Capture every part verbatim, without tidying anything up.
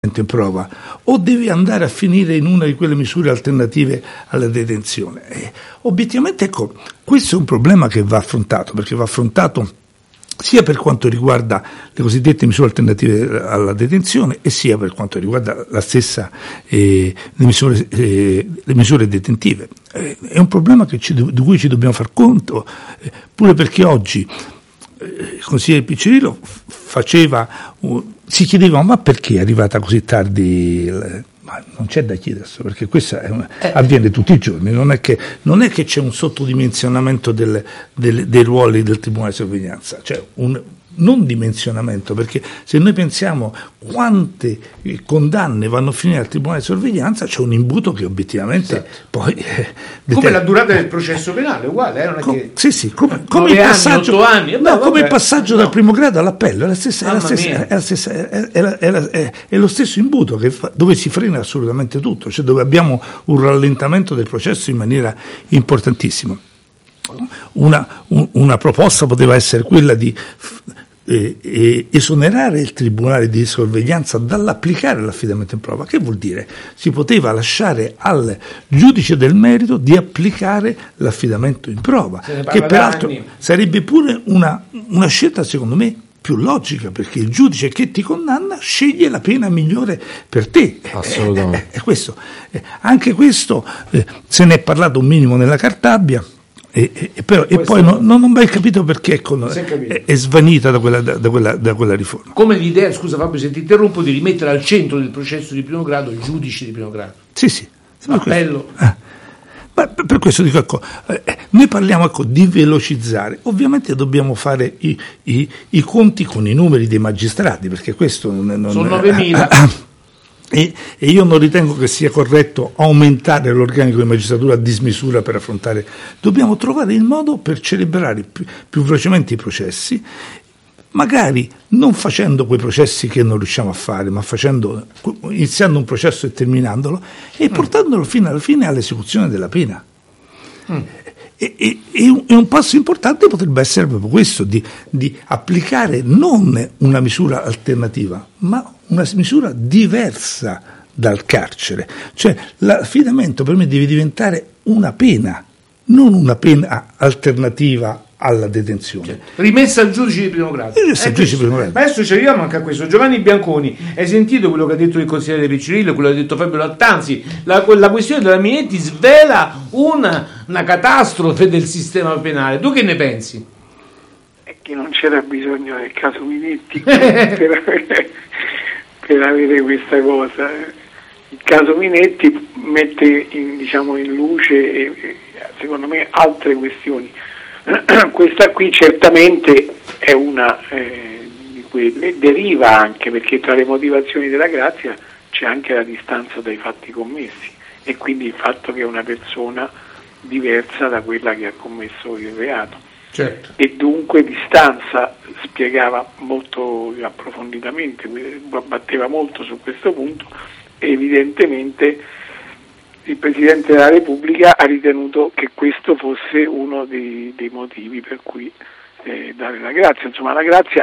in prova o devi andare a finire in una di quelle misure alternative alla detenzione? Eh, obiettivamente, ecco, questo è un problema che va affrontato, perché va affrontato sia per quanto riguarda le cosiddette misure alternative alla detenzione e sia per quanto riguarda la stessa eh, le, misure, eh, le misure detentive. Eh, è un problema che ci, di cui ci dobbiamo far conto, eh, pure perché oggi il consigliere Piccirillo faceva, uh, si chiedeva ma perché è arrivata così tardi? Ma non c'è da chiedersi, perché questo è una, eh. avviene tutti i giorni, non è che, non è che c'è un sottodimensionamento del, del, dei ruoli del Tribunale di Sorveglianza, c'è un non dimensionamento, perché se noi pensiamo quante condanne vanno a finire al Tribunale di Sorveglianza, c'è un imbuto che obiettivamente sì. poi eh, come la durata del processo penale, uguale, eh? Non è Com- che sì sì come, come il passaggio, anni, anni. Beh, no, come il passaggio no. dal primo grado all'appello è la stessa, è la stessa, è la stessa è, è, la, è, la, è, è lo stesso imbuto che fa, dove si frena assolutamente tutto, cioè dove abbiamo un rallentamento del processo in maniera importantissima. Una, un, una proposta poteva essere quella di Eh, eh, esonerare il Tribunale di Sorveglianza dall'applicare l'affidamento in prova. Che vuol dire? Si poteva lasciare al giudice del merito di applicare l'affidamento in prova, che peraltro anni. sarebbe pure una, una scelta secondo me più logica, perché il giudice che ti condanna sceglie la pena migliore per te. Assolutamente. Eh, eh, eh, questo. Eh, anche questo eh, se ne è parlato un minimo nella Cartabia. E, e, però, e poi non, non ho mai capito perché ecco, è, è svanita da quella, da, da, quella, da quella riforma. Come l'idea, scusa Fabio se ti interrompo, di rimettere al centro del processo di primo grado il giudice di primo grado. Sì, sì. Appello. Eh. Ma per questo dico, ecco, eh, noi parliamo ecco, di velocizzare, ovviamente dobbiamo fare i, i, i conti con i numeri dei magistrati, perché questo non, non sono novemila. Eh, E, e io non ritengo che sia corretto aumentare l'organico di magistratura a dismisura per affrontare. Dobbiamo trovare il modo per celebrare più, più velocemente i processi, magari non facendo quei processi che non riusciamo a fare, ma facendo, iniziando un processo e terminandolo e portandolo fino alla fine all'esecuzione della pena. Mm. E, e, e, un, e un passo importante potrebbe essere proprio questo, di, di applicare non una misura alternativa, ma una misura diversa dal carcere. Cioè l'affidamento per me deve diventare una pena, non una pena alternativa alla detenzione. Cioè, rimessa al giudice di primo grado. Rimessa al giudice di primo grado. Ma adesso ci arriviamo anche a questo. Giovanni Bianconi, hai sentito quello che ha detto il consigliere Piccirillo, quello che ha detto Fabio Lattanzi? La, la questione della Minetti svela una, una catastrofe del sistema penale. Tu che ne pensi? È che non c'era bisogno del caso Minetti per, per avere questa cosa. Il caso Minetti mette in, diciamo, in luce e, secondo me altre questioni. Questa qui certamente è una eh, di quelle, deriva anche perché tra le motivazioni della grazia c'è anche la distanza dai fatti commessi e quindi il fatto che è una persona diversa da quella che ha commesso il reato. Certo. E dunque distanza, spiegava molto approfonditamente, batteva molto su questo punto, e evidentemente il Presidente della Repubblica ha ritenuto che questo fosse uno dei, dei motivi per cui eh, dare la grazia. Insomma, la grazia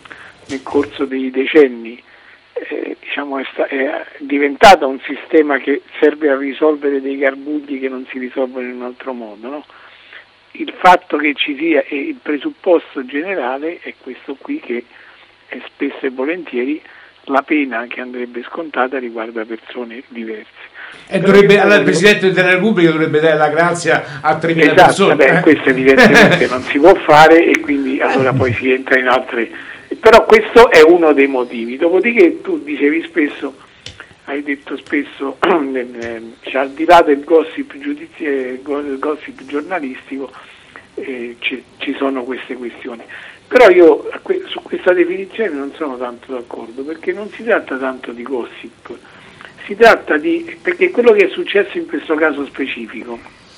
nel corso dei decenni eh, diciamo è, sta- è diventata un sistema che serve a risolvere dei garbugli che non si risolvono in un altro modo, no? Il fatto che ci sia, e il presupposto generale è questo qui, che è spesso e volentieri la pena che andrebbe scontata riguarda persone diverse. E dovrebbe, allora il Presidente della Repubblica dovrebbe dare la grazia a tremila esatto, persone. Beh, questo evidentemente non si può fare e quindi allora poi si entra in altre. Però questo è uno dei motivi. Dopodiché tu dicevi spesso, hai detto spesso, cioè, al di là del gossip, giudizi- del gossip giornalistico eh, ci, ci sono queste questioni. Però io su questa definizione non sono tanto d'accordo, perché non si tratta tanto di gossip. Si tratta di, perché quello che è successo in questo caso specifico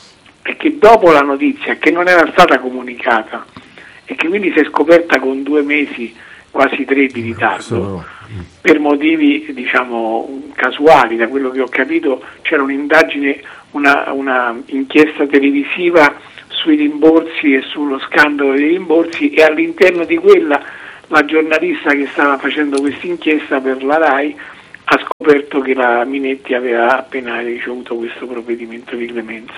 è che dopo la notizia, che non era stata comunicata e che quindi si è scoperta con due mesi, quasi tre di ritardo, per motivi diciamo casuali, da quello che ho capito c'era un'indagine, una, una inchiesta televisiva sui rimborsi e sullo scandalo dei rimborsi, e all'interno di quella la giornalista che stava facendo questa inchiesta per la RAI ha scoperto che la Minetti aveva appena ricevuto questo provvedimento di clemenza.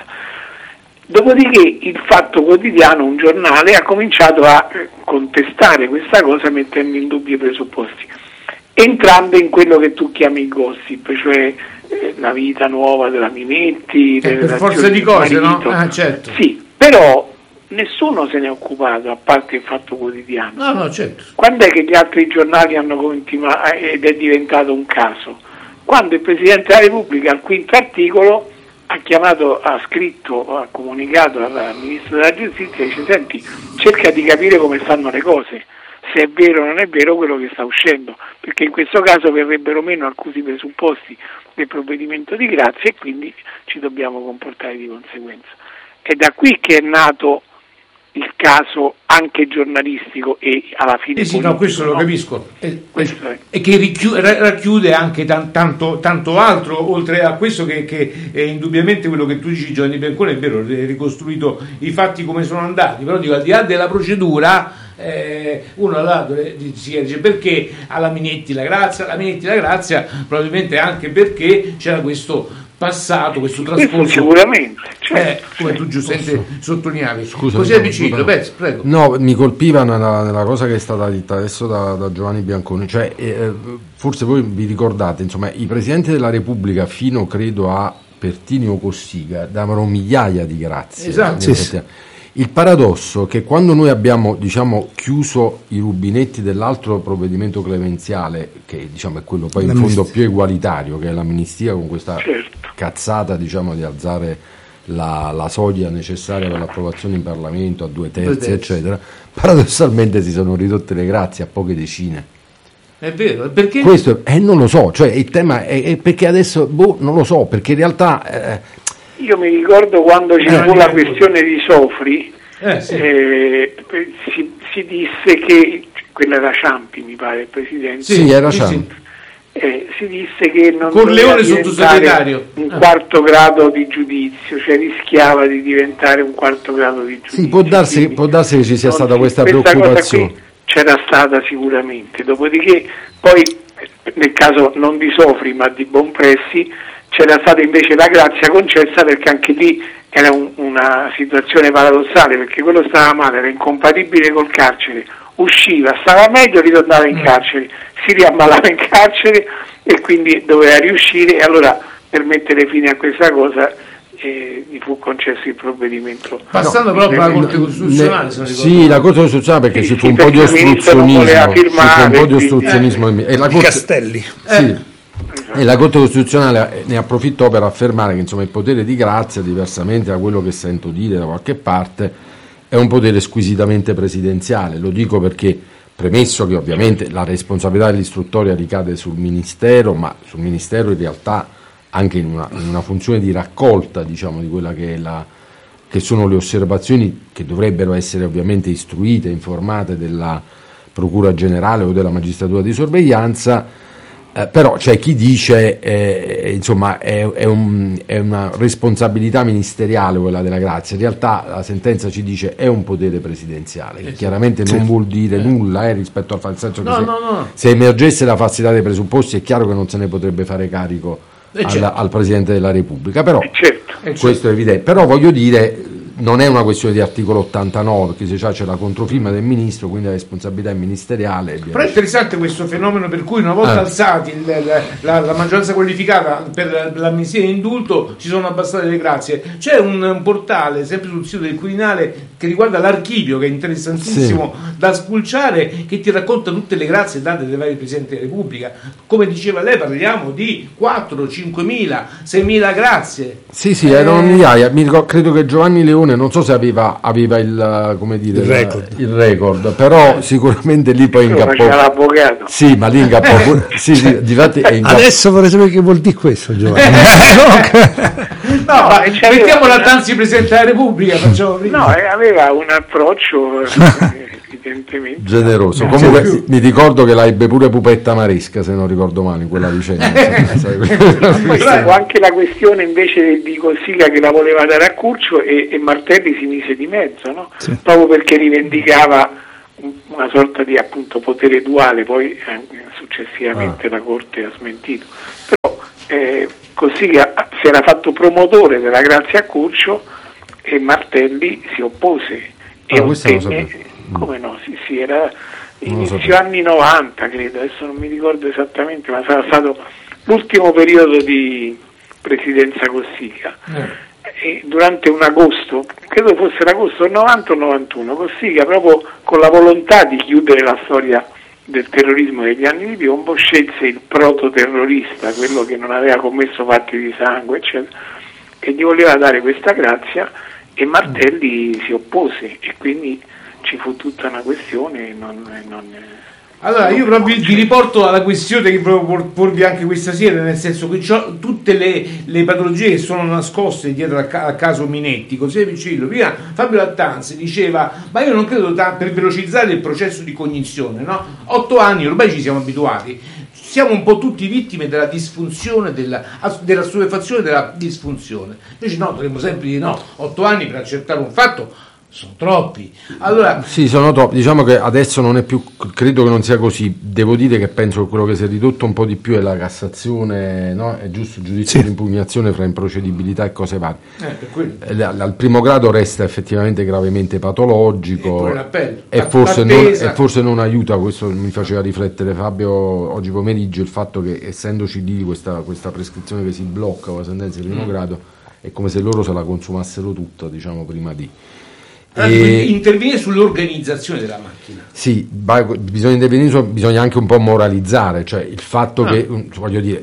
Dopodiché il Fatto Quotidiano, un giornale, ha cominciato a contestare questa cosa mettendo in dubbio i presupposti, entrando in quello che tu chiami gossip, cioè eh, la vita nuova della Minetti, eh, per forza di cose, no? Ah, certo. Sì, però nessuno se ne è occupato, a parte il Fatto Quotidiano. No, no, certo. Quando è che gli altri giornali hanno continuato ed è diventato un caso? Quando il Presidente della Repubblica al quinto articolo ha chiamato, ha scritto, ha comunicato al Ministro della Giustizia e dice: senti, cerca di capire come stanno le cose, se è vero o non è vero quello che sta uscendo, perché in questo caso verrebbero meno alcuni presupposti del provvedimento di grazia e quindi ci dobbiamo comportare di conseguenza. È da qui che è nato il caso anche giornalistico e alla fine eh sì, politico, no, questo lo no? capisco, e, Questo è. e che racchiude, racchiude anche tan, tanto, tanto altro, oltre a questo che, che è indubbiamente quello che tu dici, Giovanni Bianconi, è vero, hai ricostruito i fatti come sono andati, però dico, al di là della procedura, eh, uno là si dice perché alla Minetti la grazia, alla Minetti la grazia, probabilmente anche perché c'era questo passato, questo trascorso sicuramente, certo, eh, come certo. tu giustamente sottolineavi. Scusa, così avvicino, beh, prego. No, mi colpiva nella, nella cosa che è stata detta adesso da, da Giovanni Bianconi, cioè eh, forse voi vi ricordate, insomma, i presidenti della Repubblica fino credo a Pertini o Cossiga davano migliaia di grazie. Esatto. Sì, sì. Il paradosso è che quando noi abbiamo, diciamo, chiuso i rubinetti dell'altro provvedimento clemenziale, che diciamo è quello poi in fondo più egualitario, che è l'amnistia, con questa Certo. cazzata, diciamo, di alzare la, la soglia necessaria per l'approvazione in Parlamento a due terzi, Due terzi. eccetera, paradossalmente si sono ridotte le grazie a poche decine. È vero, perché Questo eh, non lo so, cioè il tema è, è perché adesso, boh, non lo so, perché in realtà eh, Io mi ricordo quando ci Eh, fu la eh, questione di Sofri, eh, sì. eh, si, si disse che, quella era Ciampi mi pare il Presidente, sì, era sì, Ciampi. sì. eh, si disse che non Corleone doveva diventare sottosegretario. un Ah. quarto grado di giudizio, cioè rischiava di diventare un quarto grado di giudizio. Sì, può darsi, Quindi può darsi che ci sia non stata si- questa cosa preoccupazione. qui c'era stata sicuramente, dopodiché poi nel caso non di Sofri ma di Bonpressi c'era stata invece la grazia concessa, perché anche lì era un, una situazione paradossale, perché quello stava male, era incompatibile col carcere, usciva, stava meglio, ritornava in carcere, si riammalava in carcere e quindi doveva riuscire, e allora per mettere fine a questa cosa eh, gli fu concesso il provvedimento. Passando No, proprio alla nel- Corte Costituzionale, Ne- se non ricordo sì, male. la Corte Costituzionale, perché Sì, ci fu sì, un po' di perché il ministro non ostruzionismo, voleva ci fu un firmare, po' di quindi- ostruzionismo e la Di Corte, Castelli. sì, e la Corte Costituzionale ne approfittò per affermare che insomma il potere di grazia, diversamente da quello che sento dire da qualche parte, è un potere squisitamente presidenziale. Lo dico perché, premesso che ovviamente la responsabilità dell'istruttoria ricade sul Ministero, ma sul Ministero in realtà anche in una, in una funzione di raccolta, diciamo, di quella che è la che sono le osservazioni che dovrebbero essere ovviamente istruite, informate della Procura Generale o della Magistratura di Sorveglianza. Eh, però c'è chi dice eh, insomma è, è, un, è una responsabilità ministeriale quella della grazia. In realtà la sentenza ci dice è un potere presidenziale, che Eh sì. chiaramente Sì. non vuol dire nulla eh, rispetto al nel senso che No, se, no, no. se emergesse la falsità dei presupposti è chiaro che non se ne potrebbe fare carico Eh, al, certo. al Presidente della Repubblica, però Eh, certo. Eh, certo. questo è evidente. Però voglio dire, non è una questione di articolo ottantanove, perché se c'è, c'è la controfirma del ministro, quindi la responsabilità è ministeriale. e via Però è interessante questo fenomeno per cui una volta Eh. alzati il- la, la- la maggioranza qualificata per l'amnistia e indulto si sono abbassate le grazie. C'è un, un portale sempre sul sito del Quirinale che riguarda l'archivio, che è interessantissimo da spulciare, che ti racconta tutte le grazie date dai vari Presidenti della Repubblica. Come diceva lei, parliamo di quattro, cinquemila, seimila grazie. Sì, sì, Eh, erano migliaia. Mi ricordo, credo che Giovanni Leone, non so se aveva, aveva il, come dire, Il record. il record, però sicuramente lì poi Lo incappò. faceva l'avvocato. Sì, ma lì incappò. pure- sì, sì, difatti è incappò. Adesso vorrei sapere che vuol dire questo, Giovanni. No, ma e c'aveva- mettiamola tanzi Presidente della Repubblica, facciamo prima. No, eh, aveva un approccio eh, evidentemente Generoso. No, Comunque più. mi ricordo che la ebbe pure Pupetta Maresca, se non ricordo male, in quella vicenda. insomma, sai, Poi fu anche la questione invece di Cossiga che la voleva dare a Curcio e, e Martelli si mise di mezzo, no? Sì. Proprio perché rivendicava un- una sorta di appunto potere duale poi eh, su, successivamente ah. la Corte ha smentito. Però eh, Cossiga si era fatto promotore della grazia a Curcio e Martelli si oppose. Ah, e ottenne, come no, sì, sì, era inizio anni novanta, credo, adesso non mi ricordo esattamente, ma sarà stato l'ultimo periodo di presidenza Cossiga. Eh. E durante un agosto, credo fosse l'agosto novanta o novantuno, Cossiga, proprio con la volontà di chiudere la storia del terrorismo degli anni di piombo, scelse il prototerrorista, quello che non aveva commesso fatti di sangue, eccetera, che gli voleva dare questa grazia, e Martelli si oppose e quindi ci fu tutta una questione. Non, non, allora io proprio ti riporto alla questione che volevo porvi anche questa sera, nel senso che tutte le, le patologie che sono nascoste dietro al, al caso Minetti, così Piccillo, prima Fabio Lattanzi diceva, ma io non credo ta- per velocizzare il processo di cognizione, no? Otto anni, ormai ci siamo abituati, siamo un po' tutti vittime della disfunzione, della, della assuefazione della disfunzione, invece no, dovremmo sempre dire no, otto anni per accertare un fatto sono troppi. Allora, sì, sono troppi. Diciamo che adesso non è più, credo che non sia così. Devo dire che penso che quello che si è ridotto un po' di più è la Cassazione, no? È giusto il giudizio sì. di impugnazione fra improcedibilità e cose varie. Eh, Al primo grado resta effettivamente gravemente patologico e, e, forse non, e forse non aiuta, questo mi faceva riflettere Fabio oggi pomeriggio, il fatto che essendoci lì questa, questa prescrizione che si blocca con la sentenza di primo mm. grado, è come se loro se la consumassero tutta, diciamo, prima di... E intervenire sull'organizzazione della macchina. Sì, bisogna intervenire su, bisogna anche un po' moralizzare, cioè il fatto ah. che, voglio dire,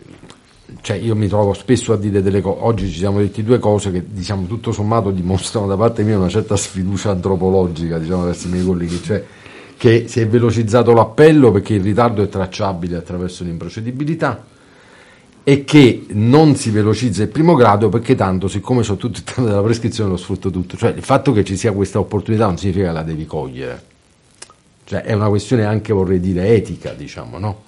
cioè io mi trovo spesso a dire delle cose, oggi ci siamo detti due cose che diciamo tutto sommato dimostrano da parte mia una certa sfiducia antropologica, diciamo, verso i miei colleghi, cioè che si è velocizzato l'appello perché il ritardo è tracciabile attraverso l'improcedibilità, e che non si velocizza il primo grado perché tanto, siccome sono tutti il tempo della prescrizione, lo sfrutto tutto. Cioè il fatto che ci sia questa opportunità non significa che la devi cogliere, cioè è una questione anche, vorrei dire, etica, diciamo, no?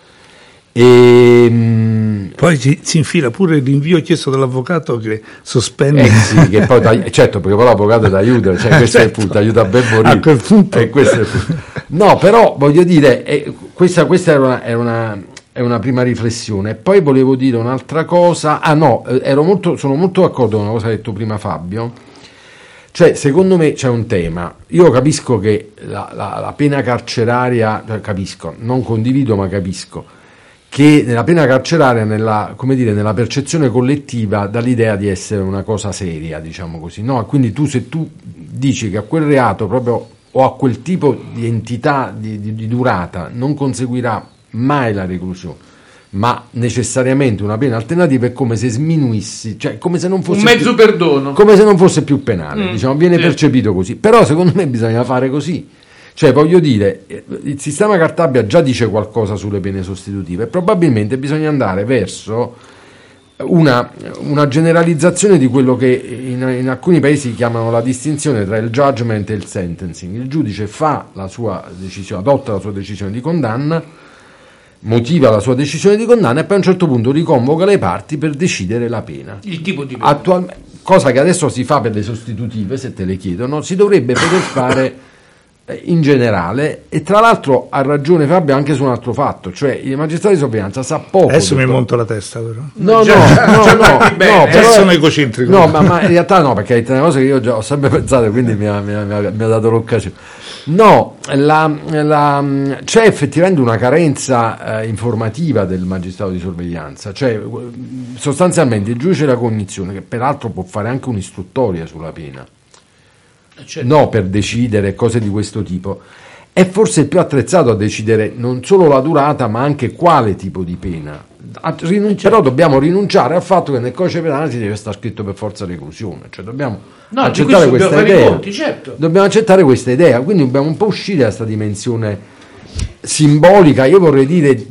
E poi si, si infila pure il rinvio chiesto dall'avvocato che sospende. Eh sì, che poi certo, perché poi l'avvocato ti aiuta, cioè questo certo. è il punto, aiuta a ben morire. A quel punto. E questo è il punto. No, però voglio dire, eh, questa, questa era una, era una è una prima riflessione. Poi volevo dire un'altra cosa. Ah no, ero molto, sono molto d'accordo con una cosa che ha detto prima Fabio. Cioè, secondo me c'è un tema. Io capisco che la, la, la pena carceraria, cioè, capisco, non condivido, ma capisco che nella pena carceraria, nella, come dire, nella percezione collettiva, dà l'idea di essere una cosa seria, diciamo così, no? Quindi tu, se tu dici che a quel reato proprio o a quel tipo di entità di, di, di durata non conseguirà mai la reclusione, ma necessariamente una pena alternativa, è come se sminuissi, cioè come se non fosse un mezzo più, perdono, come se non fosse più penale, mm, diciamo, viene sì. percepito così. Però secondo me bisogna fare così, cioè voglio dire, il sistema Cartabia già dice qualcosa sulle pene sostitutive e probabilmente bisogna andare verso una, una generalizzazione di quello che in, in alcuni paesi chiamano la distinzione tra il judgment e il sentencing. Il giudice fa la sua decisione, adotta la sua decisione di condanna, motiva la sua decisione di condanna e poi a un certo punto riconvoca le parti per decidere la pena. Il tipo di pena. Attual- cosa che adesso si fa per le sostitutive, se te le chiedono, si dovrebbe poter fare in generale. E tra l'altro ha ragione Fabio anche su un altro fatto, cioè il magistrato di sorveglianza sa poco. Adesso mi monto la testa, però. No, no, no, no, no, no, però sono egocentrico. No, ma, ma in realtà no, perché è una cosa che io già ho sempre pensato, quindi mi ha, mi ha, mi ha, mi ha dato l'occasione. No, la, la, c'è effettivamente una carenza eh, informativa del magistrato di sorveglianza, cioè sostanzialmente il giudice della cognizione, che peraltro può fare anche un'istruttoria sulla pena, certo. no, per decidere cose di questo tipo, è forse più attrezzato a decidere non solo la durata ma anche quale tipo di pena. Rinun- certo. Però dobbiamo rinunciare al fatto che nel codice penale si deve stare scritto per forza reclusione, cioè dobbiamo no, accettare questa idea, conti, certo. dobbiamo accettare questa idea, quindi dobbiamo un po' uscire da questa dimensione simbolica. Io vorrei dire,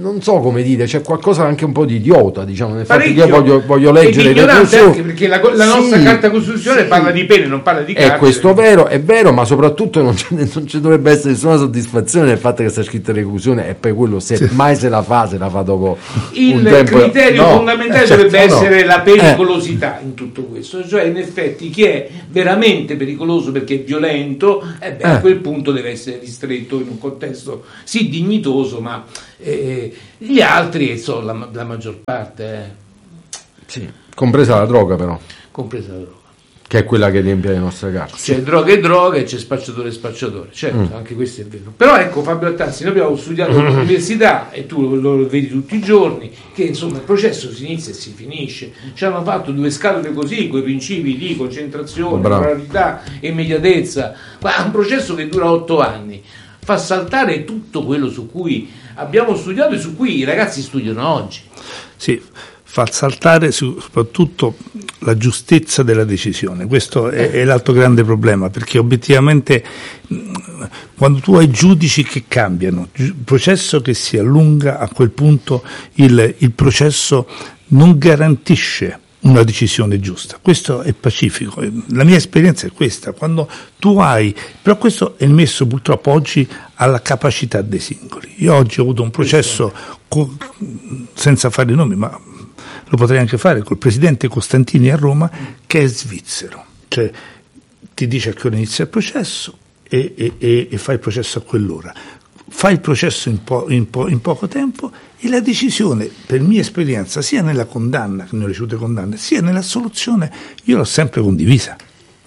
non so come dire, c'è qualcosa anche un po' di idiota, diciamo, nel fatto che Parecchio. io voglio, voglio leggere le anche perché la, la nostra sì, carta costituzionale sì. parla di pene, non parla di carcere. È questo vero, è vero, ma soprattutto non, c'è, non ci dovrebbe essere nessuna soddisfazione nel fatto che sta scritta reclusione, e poi quello se sì. mai se la fa, se la fa dopo il un tempo. criterio no, fondamentale eh, certo, dovrebbe no. essere la pericolosità eh. in tutto questo, cioè in effetti chi è veramente pericoloso perché è violento, eh beh, eh. a quel punto deve essere ristretto in un contesto sì dignitoso, ma eh, gli altri insomma la, la maggior parte eh. sì, compresa la droga però compresa la droga che è quella che riempie le nostre carceri. C'è droga e droga e c'è spacciatore e spacciatore, certo, mm. anche questo è vero. Però ecco Fabio Lattanzi, noi abbiamo studiato all'università e tu lo, lo vedi tutti i giorni che insomma il processo si inizia e si finisce. Ci hanno fatto due scatole così, con i principi di concentrazione, moralità e immediatezza, ma è un processo che dura otto anni, fa saltare tutto quello su cui abbiamo studiato e su cui i ragazzi studiano oggi. Sì, fa saltare soprattutto la giustezza della decisione. Questo è, è l'altro grande problema, perché obiettivamente quando tu hai giudici che cambiano, il processo che si allunga, a quel punto il, il processo non garantisce una decisione giusta. Questo è pacifico. La mia esperienza è questa. Quando tu hai, però questo è messo purtroppo oggi alla capacità dei singoli. Io oggi ho avuto un processo co- senza fare i nomi, ma lo potrei anche fare col presidente Costantini a Roma, che è svizzero, cioè ti dice a che ora inizia il processo e, e, e, e fai il processo a quell'ora, fai il processo in, po, in, po, in poco tempo, e la decisione, per mia esperienza, sia nella condanna, che ne ho ricevute condanne, sia nell'assoluzione, io l'ho sempre condivisa.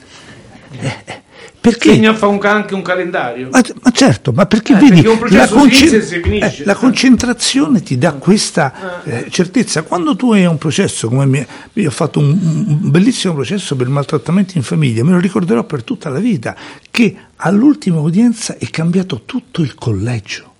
Eh, perché Segna fa un, anche un calendario, ma, ma certo, ma perché eh, vedi perché la, concent- si finisce. eh, la concentrazione ti dà questa eh, certezza. Quando tu hai un processo come me, io ho fatto un, un bellissimo processo per maltrattamenti in famiglia, me lo ricorderò per tutta la vita, che all'ultima udienza è cambiato tutto il collegio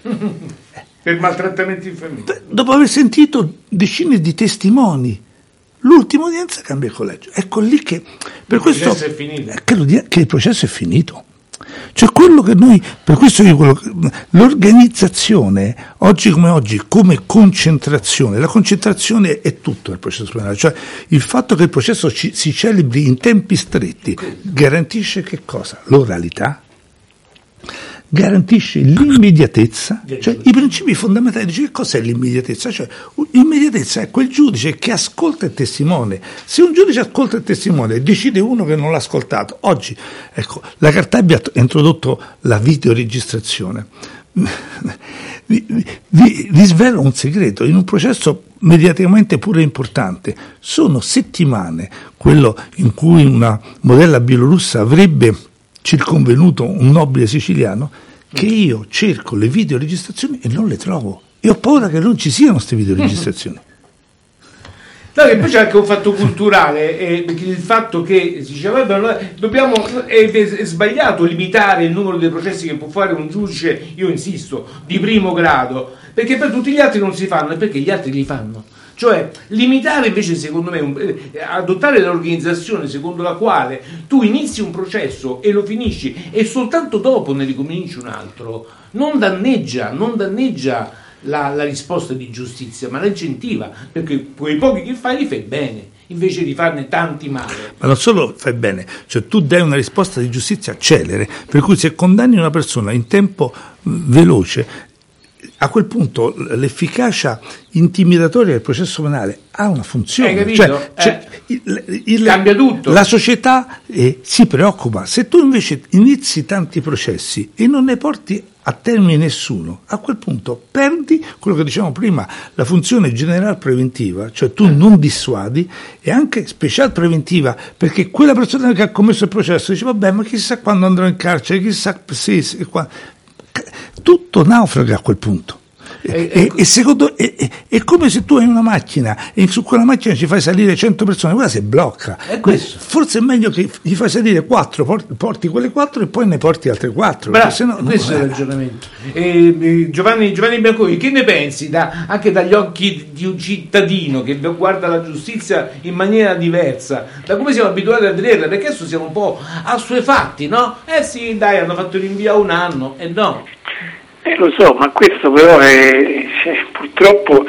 per maltrattamenti in famiglia, dopo aver sentito decine di testimoni. L'ultima udienza cambia il collegio. Ecco lì che per il questo processo è finito. Che, che il processo è finito. Cioè quello che noi, per questo io quello, l'organizzazione oggi come oggi come concentrazione, la concentrazione è tutto nel processo penale, cioè il fatto che il processo ci, si celebri in tempi stretti garantisce che cosa? L'oralità, garantisce l'immediatezza, cioè i principi fondamentali. Dice, che cos'è l'immediatezza? Cioè l'immediatezza è quel giudice che ascolta il testimone. Se un giudice ascolta il testimone e decide uno che non l'ha ascoltato, oggi ecco la Cartabia ha introdotto la videoregistrazione. Vi, vi, vi svelo un segreto: in un processo mediaticamente pure importante sono settimane quello in cui una modella bielorussa avrebbe circonvenuto un nobile siciliano, che io cerco le videoregistrazioni e non le trovo, e ho paura che non ci siano queste videoregistrazioni. No, e poi c'è anche un fatto culturale, eh, il fatto che si diceva dobbiamo, è, è sbagliato limitare il numero dei processi che può fare un giudice, io insisto, di primo grado, perché per tutti gli altri non si fanno, e perché gli altri li fanno. Cioè limitare invece, secondo me, un, eh, adottare l'organizzazione secondo la quale tu inizi un processo e lo finisci e soltanto dopo ne ricominci un altro, non danneggia, non danneggia la, la risposta di giustizia, ma la incentiva, perché quei pochi che fai li fai bene invece di farne tanti male. Ma non solo fai bene, cioè tu dai una risposta di giustizia celere, per cui se condanni una persona in tempo veloce, a quel punto l'efficacia intimidatoria del processo penale ha una funzione. Hai capito? Cioè, cioè, eh, il, il, cambia tutto. La società eh, si preoccupa. Se tu invece inizi tanti processi e non ne porti a termine nessuno, a quel punto perdi quello che dicevamo prima, la funzione general preventiva, cioè tu non dissuadi, e anche special preventiva, perché quella persona che ha commesso il processo dice vabbè, ma chissà quando andrò in carcere, chissà se, se qua. Tutto naufraga a quel punto. E, e, e secondo è, è, è come se tu hai una macchina e su quella macchina ci fai salire cento persone, quella si blocca. Forse è meglio che gli fai salire quattro, porti, porti quelle quattro e poi ne porti altre quattro. Bravo, no, questo è il ragionamento. Eh, Giovanni, Giovanni Bianconi, che ne pensi da, anche dagli occhi di un cittadino che guarda la giustizia in maniera diversa, da come siamo abituati a vederla? Perché adesso siamo un po' assuefatti, no? Eh sì, dai, hanno fatto rinvio a un anno, e eh no. Eh, lo so, ma questo però è, cioè, purtroppo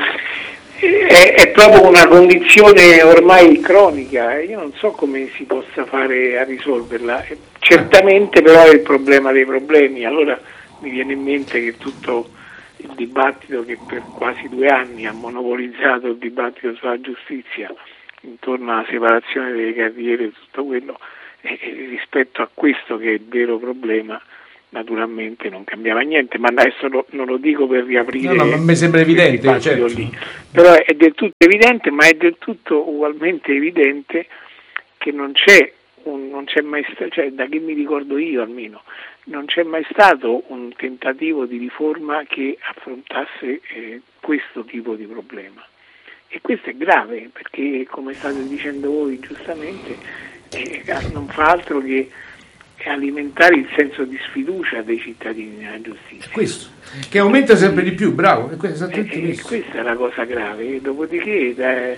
è, è proprio una condizione ormai cronica, io non so come si possa fare a risolverla, certamente però è il problema dei problemi. Allora mi viene in mente che tutto il dibattito che per quasi due anni ha monopolizzato il dibattito sulla giustizia intorno alla separazione delle carriere e tutto quello, eh, rispetto a questo che è il vero problema, naturalmente non cambiava niente, ma adesso lo, non lo dico per riaprire. No, no, ma mi sembra evidente, certo. Lì. Però è del tutto evidente, ma è del tutto ugualmente evidente che non c'è, un, non c'è mai stato, cioè da che mi ricordo io almeno, non c'è mai stato un tentativo di riforma che affrontasse eh, questo tipo di problema. E questo è grave, perché come state dicendo voi giustamente, eh, non fa altro che alimentare il senso di sfiducia dei cittadini nella giustizia. Questo, che aumenta sempre di più, bravo. E questo, e, e questa è la cosa grave. Dopodiché, da,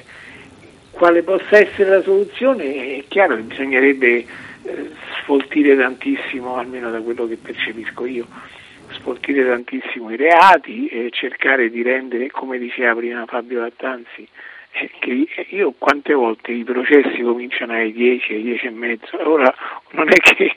quale possa essere la soluzione, è chiaro che bisognerebbe eh, sfoltire tantissimo, almeno da quello che percepisco io, sfoltire tantissimo i reati e cercare di rendere, come diceva prima Fabio Lattanzi, che io quante volte i processi cominciano alle dieci, alle dieci e mezzo, ora non è che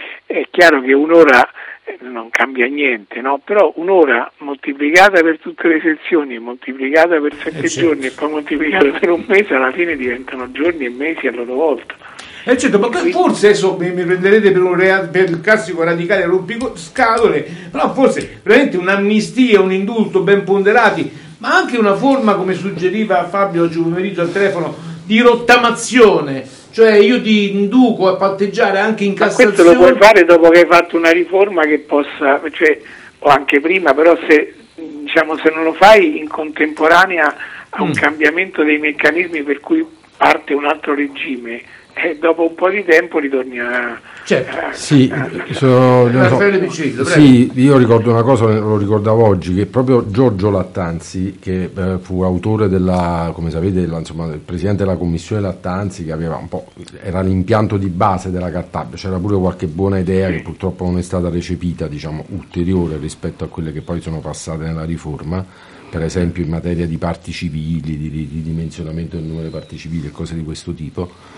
è chiaro che un'ora non cambia niente, no? Però un'ora moltiplicata per tutte le sezioni e moltiplicata per sette eh certo. giorni e poi moltiplicata per un mese, alla fine diventano giorni e mesi a loro volta. Eh certo, ma quindi, forse adesso mi, mi prenderete per, un rea, per il classico radicale rompiscatole, però forse veramente un'amnistia, un indulto ben ponderati, ma anche una forma, come suggeriva Fabio oggi pomeriggio al telefono, di rottamazione, cioè io ti induco a patteggiare anche in Cassazione. Ma questo lo puoi fare dopo che hai fatto una riforma che possa, cioè, o anche prima, però se, diciamo, se non lo fai in contemporanea a un mm. cambiamento dei meccanismi per cui parte un altro regime, e dopo un po' di tempo ritorni a... Certo. a sì, a, sono, a, so, Piccillo, sì, io ricordo una cosa, lo ricordavo oggi, che proprio Giorgio Lattanzi, che eh, fu autore della, come sapete, della, insomma, del presidente della commissione Lattanzi, che aveva un po', era l'impianto di base della Cartabia, c'era pure qualche buona idea che purtroppo non è stata recepita, diciamo, ulteriore rispetto a quelle che poi sono passate nella riforma, per esempio in materia di parti civili, di, di, di dimensionamento del numero di parti civili e cose di questo tipo.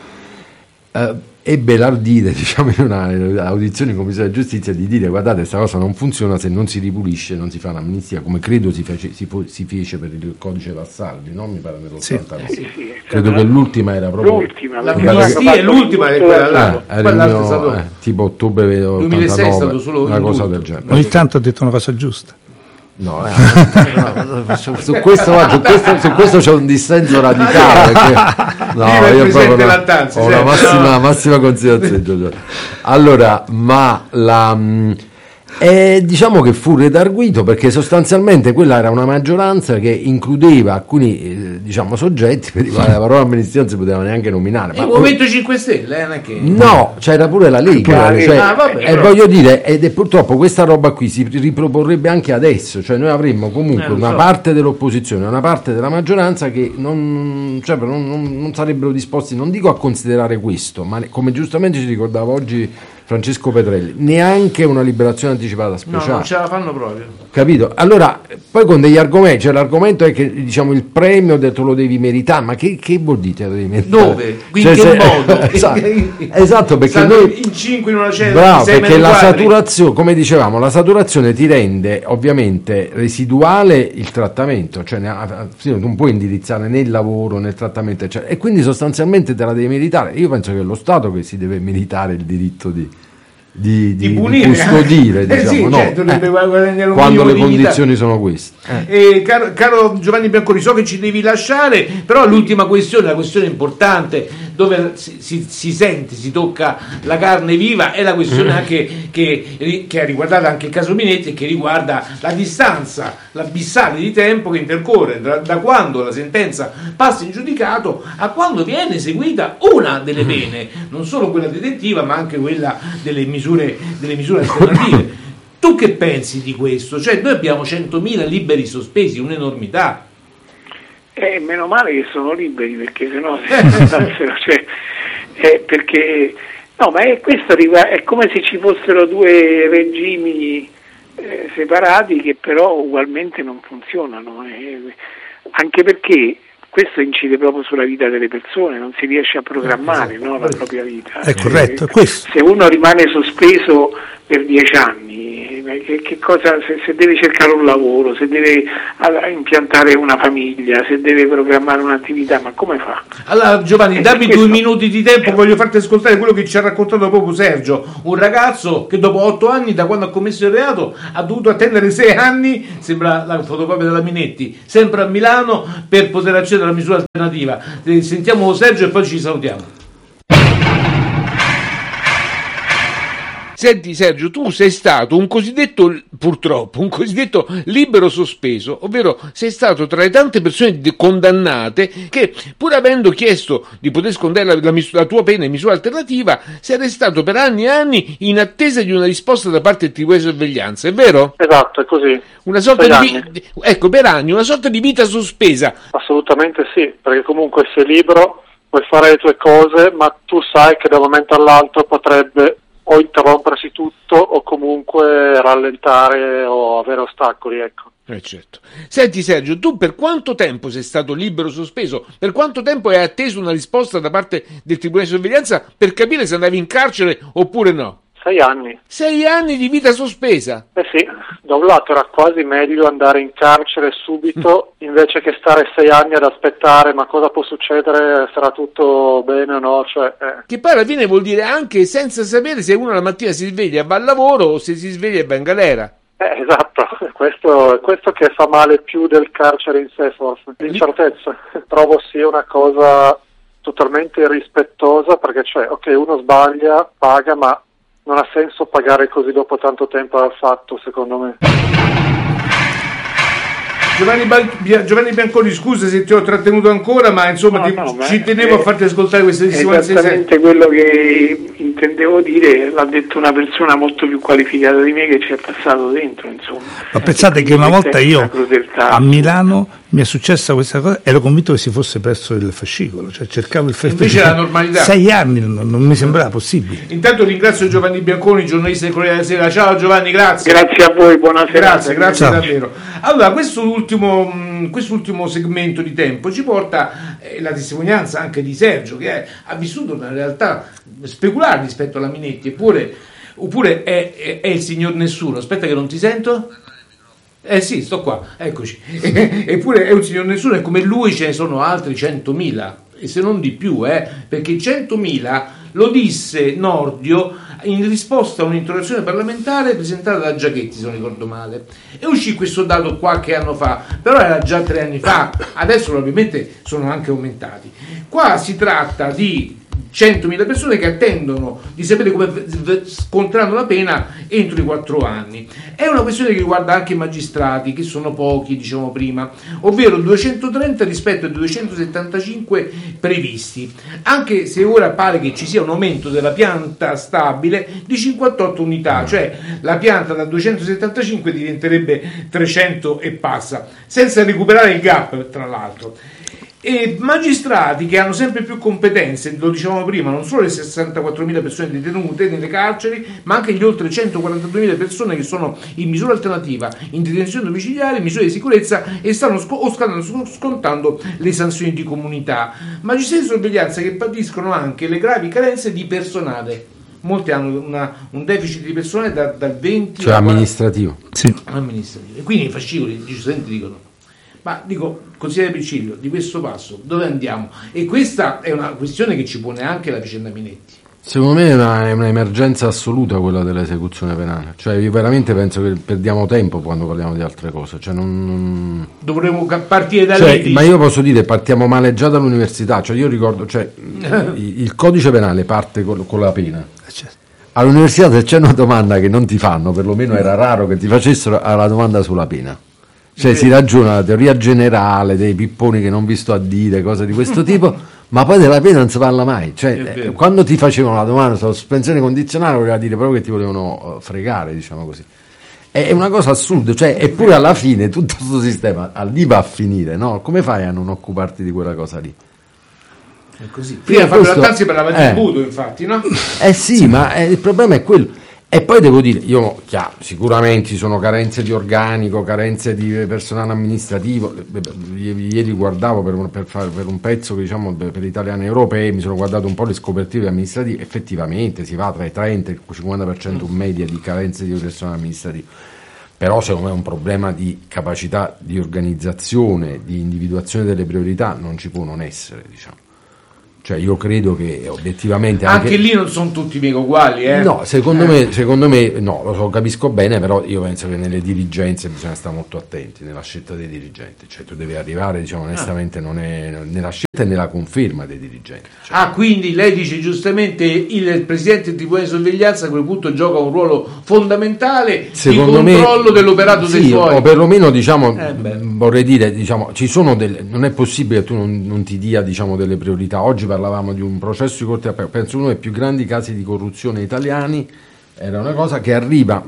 Uh, ebbe l'ardire, diciamo, in un'audizione in Commissione di Giustizia di dire: guardate, questa cosa non funziona se non si ripulisce, non si fa un'amnistia, come credo si fece, si, si fece per il codice Vassalli, no? Mi pare nell'ottantanove. Sì. Sì, sì, credo che l'ultima era proprio l'ultima, l'amnistia è l'ultima è quella là, ah, era il mio, stato... eh, tipo ottobre ottantanove, è stato solo una cosa del genere. Ogni tanto ha detto una cosa giusta. No, eh, no, su, su, questo, su, questo, su questo c'è un dissenso radicale. Perché, no, io proprio no, Lattanzi, ho la massima, massima considerazione. Allora, ma la, eh, diciamo che fu redarguito perché sostanzialmente quella era una maggioranza che includeva alcuni eh, diciamo soggetti per i quali la parola amnistia non si poteva neanche nominare. Il Movimento cinque Stelle, eh, non è che... No, c'era pure la Lega, pure cioè, ah, vabbè, e voglio dire, ed è purtroppo questa roba qui si riproporrebbe anche adesso, cioè noi avremmo comunque eh, una so. parte dell'opposizione, una parte della maggioranza che non, cioè, non, non, non sarebbero disposti, non dico a considerare questo, ma come giustamente ci ricordava oggi Francesco Petrelli, neanche una liberazione anticipata speciale. No, non ce la fanno proprio. Capito? Allora, poi con degli argomenti, cioè l'argomento è che diciamo il premio te lo devi meritare, ma che, che vuol dire te lo devi meritare? Dove? In cioè, che se, modo? Esatto, esatto perché noi in cinque in una cena, bravo, perché la saturazione, come dicevamo, la saturazione ti rende ovviamente residuale il trattamento, cioè non puoi indirizzare né il lavoro né il trattamento, eccetera, e quindi sostanzialmente te la devi meritare. Io penso che è lo Stato che si deve meritare il diritto di Di, di, di, di custodire, diciamo, eh sì, no? certo, eh, quando le condizioni sono queste. Eh. Eh, caro, caro Giovanni Bianconi, so che ci devi lasciare, però l'ultima questione, la questione importante, dove si, si, si sente, si tocca la carne viva, è la questione anche che, che ha riguardato anche il caso Minetti e che riguarda la distanza, l'abissale di tempo che intercorre da, da quando la sentenza passa in giudicato a quando viene eseguita una delle pene, non solo quella detentiva ma anche quella delle misure delle misure alternative. Tu che pensi di questo? Cioè noi abbiamo centomila liberi sospesi, un'enormità. Eh, meno male che sono liberi, perché sennò se cioè, eh, perché no, ma è questo è come se ci fossero due regimi eh, separati che però ugualmente non funzionano, eh, anche perché questo incide proprio sulla vita delle persone, non si riesce a programmare, esatto, no, la propria vita. È corretto, è questo. Se uno rimane sospeso per dieci anni, che, che cosa, se, se deve cercare un lavoro, se deve impiantare una famiglia, se deve programmare un'attività, ma come fa? Allora Giovanni, E dammi questo... due minuti di tempo, voglio farti ascoltare quello che ci ha raccontato proprio Sergio, un ragazzo che dopo otto anni da quando ha commesso il reato ha dovuto attendere sei anni, sembra la fotocopia della Minetti, sempre a Milano per poter accedere alla misura alternativa. Sentiamo Sergio e poi ci salutiamo. Senti Sergio, tu sei stato un cosiddetto, purtroppo, un cosiddetto libero sospeso, ovvero sei stato tra le tante persone condannate che, pur avendo chiesto di poter scontare la, la, la tua pena in misura alternativa, sei restato per anni e anni in attesa di una risposta da parte del tribunale di sorveglianza, è vero? Esatto, è così. Una sorta di vi- ecco, per anni, una sorta di vita sospesa. Assolutamente sì, perché comunque sei libero, puoi fare le tue cose, ma tu sai che da un momento all'altro potrebbe o interrompersi tutto o comunque rallentare o avere ostacoli, ecco. Eh certo. Senti Sergio, tu per quanto tempo sei stato libero sospeso? Per quanto tempo hai atteso una risposta da parte del tribunale di sorveglianza per capire se andavi in carcere oppure no? Sei anni. Sei anni di vita sospesa? Eh sì, da un lato era quasi meglio andare in carcere subito invece che stare sei anni ad aspettare ma cosa può succedere, sarà tutto bene o no, cioè... Eh. Che poi alla fine vuol dire anche senza sapere se uno la mattina si sveglia e va al lavoro o se si sveglia e va in galera. Eh, esatto, questo è questo che fa male più del carcere in sé forse, l'incertezza. Trovo sia una cosa totalmente irrispettosa perché cioè, ok, uno sbaglia, paga, ma non ha senso pagare così dopo tanto tempo al fatto, secondo me. Giovanni, Bal- Giovanni Bianconi, scusa se ti ho trattenuto ancora, ma insomma no, ti, no, ci tenevo è, a farti ascoltare queste testimonianze. Esattamente quello che intendevo dire, l'ha detto una persona molto più qualificata di me che ci è passato dentro, insomma. Ma pensate che una volta io a Milano mi è successa questa cosa, ero convinto che si fosse perso il fascicolo, cioè cercavo il fascicolo. Invece la normalità. Sei anni non, non mi sembrava possibile. Intanto ringrazio Giovanni Bianconi, giornalista del Corriere della Sera. Ciao Giovanni, grazie. Grazie a voi, buonasera. Grazie, grazie Ciao. davvero. Allora, questo ultimo, quest'ultimo segmento di tempo ci porta eh, la testimonianza anche di Sergio, che è, ha vissuto una realtà speculare rispetto alla Minetti, eppure, oppure è, è, è il signor nessuno. Aspetta che non ti sento. Eh sì, sto qua, eccoci. Eppure è un signor nessuno e come lui ce ne sono altri centomila, e se non di più, eh, perché centomila lo disse Nordio in risposta a un'interrogazione parlamentare presentata da Giachetti, se non ricordo male. E uscì questo dato qualche anno fa, però era già tre anni fa, adesso probabilmente sono anche aumentati. Qua si tratta di centomila persone che attendono di sapere come scontrano la pena entro i quattro anni. È una questione che riguarda anche i magistrati, che sono pochi, diciamo prima, ovvero duecentotrenta rispetto ai duecentosettantacinque previsti, anche se ora pare che ci sia un aumento della pianta stabile di cinquantotto unità, cioè la pianta da duecentosettantacinque diventerebbe trecento e passa, senza recuperare il gap, tra l'altro. E magistrati che hanno sempre più competenze, lo dicevamo prima, non solo le sessantaquattromila persone detenute nelle carceri, ma anche gli oltre centoquarantaduemila persone che sono in misura alternativa, in detenzione domiciliare, in misure di sicurezza e stanno sc- o stanno scontando le sanzioni di comunità. Magistrati di sorveglianza che patiscono anche le gravi carenze di personale. Molti hanno una, un deficit di personale da, dal venti cioè amministrativo. Sì. amministrativo. E quindi i fascicoli giustamente dicono: ma dico, consigliere Piccirillo, di questo passo dove andiamo? E questa è una questione che ci pone anche la vicenda Minetti. Secondo me è, una, è un'emergenza assoluta quella dell'esecuzione penale, cioè io veramente penso che perdiamo tempo quando parliamo di altre cose, cioè non, non... dovremmo partire da cioè, lì. Ma io posso dire, partiamo male già dall'università, cioè io ricordo, cioè, il codice penale parte con, con la pena. All'università se c'è una domanda che non ti fanno, perlomeno era raro che ti facessero la domanda sulla pena. Cioè si ragiona la teoria generale dei pipponi che non vi sto a dire, cose di questo tipo, ma poi della pena non si parla mai. Cioè, eh, quando ti facevano la domanda sulla sospensione condizionale voleva dire proprio che ti volevano fregare, diciamo così. È una cosa assurda, cioè, eppure alla fine tutto questo sistema lì va a finire, no? Come fai a non occuparti di quella cosa lì? È così. Prima Fabio Lattanzi parlava di tributo, infatti, no? Eh sì, ma eh, il problema è quello. E poi devo dire, io chiaro, sicuramente ci sono carenze di organico, carenze di personale amministrativo. Ieri guardavo per un, per fare, per un pezzo che diciamo per Italiani Europei, mi sono guardato un po' le scoperture amministrative, effettivamente si va tra i trenta e il cinquanta per cento in media di carenze di personale amministrativo, però secondo me è un problema di capacità di organizzazione, di individuazione delle priorità, non ci può non essere, diciamo. Cioè io credo che obiettivamente anche, anche lì non sono tutti mica uguali, eh? No, secondo eh. me secondo me no, lo so, capisco bene, però io penso che nelle dirigenze bisogna stare molto attenti nella scelta dei dirigenti, cioè tu devi arrivare, diciamo onestamente, ah. non è nella scelta e nella conferma dei dirigenti. Cioè. Ah, quindi lei dice giustamente il presidente del tribunale di sorveglianza a quel punto gioca un ruolo fondamentale secondo di controllo me, dell'operato sì, dei suoi. O perlomeno diciamo eh vorrei dire, diciamo, ci sono delle, non è possibile che tu non, non ti dia, diciamo, delle priorità. Oggi parlavamo di un processo di corte d'appello, penso uno dei più grandi casi di corruzione italiani, era una cosa che arriva,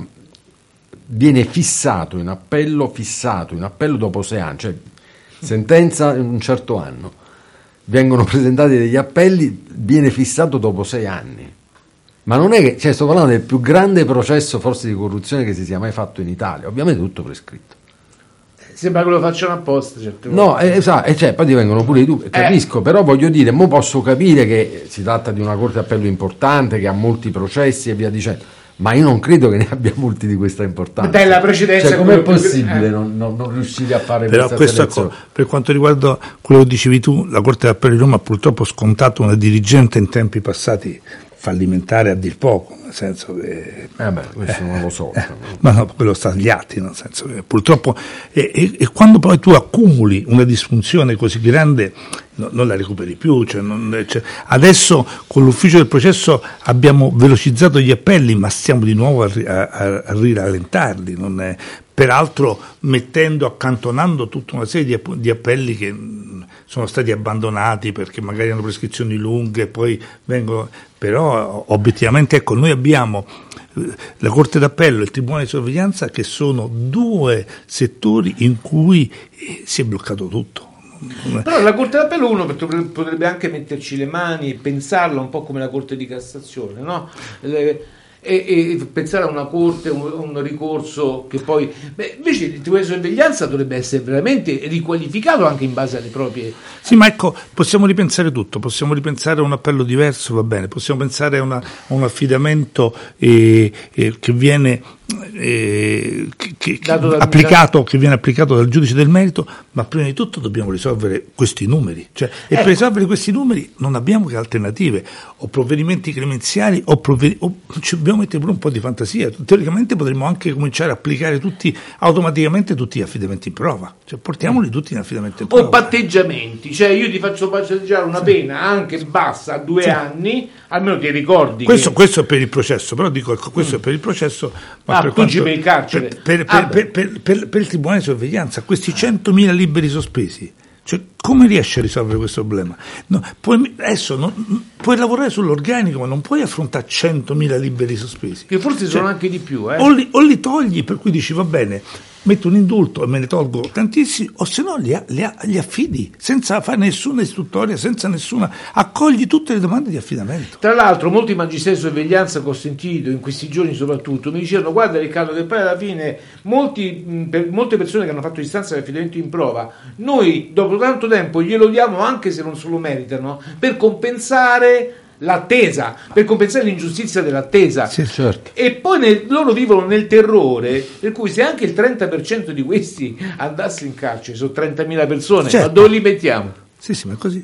viene fissato in appello, fissato in appello dopo sei anni, cioè sentenza in un certo anno, vengono presentati degli appelli, viene fissato dopo sei anni. Ma non è che, cioè sto parlando del più grande processo forse di corruzione che si sia mai fatto in Italia, ovviamente tutto prescritto. Sembra che lo facciano apposta, certe no, eh, esatto, e cioè, poi ti vengono pure i dubbi, capisco, eh. però voglio dire, mo posso capire che si tratta di una corte d'appello importante, che ha molti processi e via dicendo, ma io non credo che ne abbia molti di questa importanza. Dai, la precedenza, cioè, com'è possibile eh. non, non, non riuscire a fare però questa questo, ecco, per quanto riguarda quello che dicevi tu, la Corte d'Appello di Roma ha purtroppo scontato una dirigente in tempi passati fallimentare a dir poco, nel senso che eh beh, questo eh, non lo so, eh, ma no, quello sta agli atti, nel senso che purtroppo e, e, e quando poi tu accumuli una disfunzione così grande no, non la recuperi più, cioè non, cioè, adesso con l'ufficio del processo abbiamo velocizzato gli appelli, ma stiamo di nuovo a, a, a rirallentarli, non è, peraltro mettendo, accantonando tutta una serie di, di appelli che sono stati abbandonati perché magari hanno prescrizioni lunghe, poi vengono, però obiettivamente ecco, noi abbiamo la Corte d'Appello e il Tribunale di Sorveglianza che sono due settori in cui si è bloccato tutto. Però la Corte d'Appello uno potrebbe anche metterci le mani e pensarla un po' come la Corte di Cassazione, no? Le, E, e pensare a una corte, un, un ricorso che poi beh, invece il tribunale di sorveglianza dovrebbe essere veramente riqualificato anche in base alle proprie. Sì, ma ecco, possiamo ripensare tutto, possiamo ripensare a un appello diverso, va bene, possiamo pensare a, una, a un affidamento eh, eh, che viene eh, che, che, che applicato che viene applicato dal giudice del merito, ma prima di tutto dobbiamo risolvere questi numeri, cioè, e ecco. per risolvere questi numeri non abbiamo che alternative, o provvedimenti clemenziali o, provved- o ci dobbiamo mettere pure un po' di fantasia. Teoricamente potremmo anche cominciare a applicare tutti automaticamente tutti gli affidamenti in prova, cioè portiamoli tutti in affidamento in prova. O patteggiamenti, cioè io ti faccio patteggiare una pena anche bassa a due sì. anni, almeno ti ricordi questo, che... questo è per il processo, però dico questo mm. è per il processo, ma ah, per, quanto, per il carcere per, per, ah, per, per, per, per il tribunale di sorveglianza questi centomila liberi sospesi, cioè come riesci a risolvere questo problema? No, puoi, adesso non, puoi lavorare sull'organico, ma non puoi affrontare centomila liberi sospesi, che forse cioè, sono anche di più, eh? o, li, o li togli, per cui dici va bene, metto un indulto e me ne tolgo tantissimi, o se no li, li, li affidi senza fare nessuna istruttoria, senza nessuna, accogli tutte le domande di affidamento. Tra l'altro molti magisteri di sorveglianza che ho sentito in questi giorni soprattutto mi dicevano guarda Riccardo che poi alla fine molti, per, molte persone che hanno fatto istanza di affidamento in prova noi dopo tanto tempo glielo diamo anche se non se lo meritano per compensare l'attesa, per compensare l'ingiustizia dell'attesa. Sì, certo. E poi nel, loro vivono nel terrore, per cui se anche il trenta per cento di questi andasse in carcere, sono trentamila persone, certo. Ma dove li mettiamo? Sì, sì, ma è così.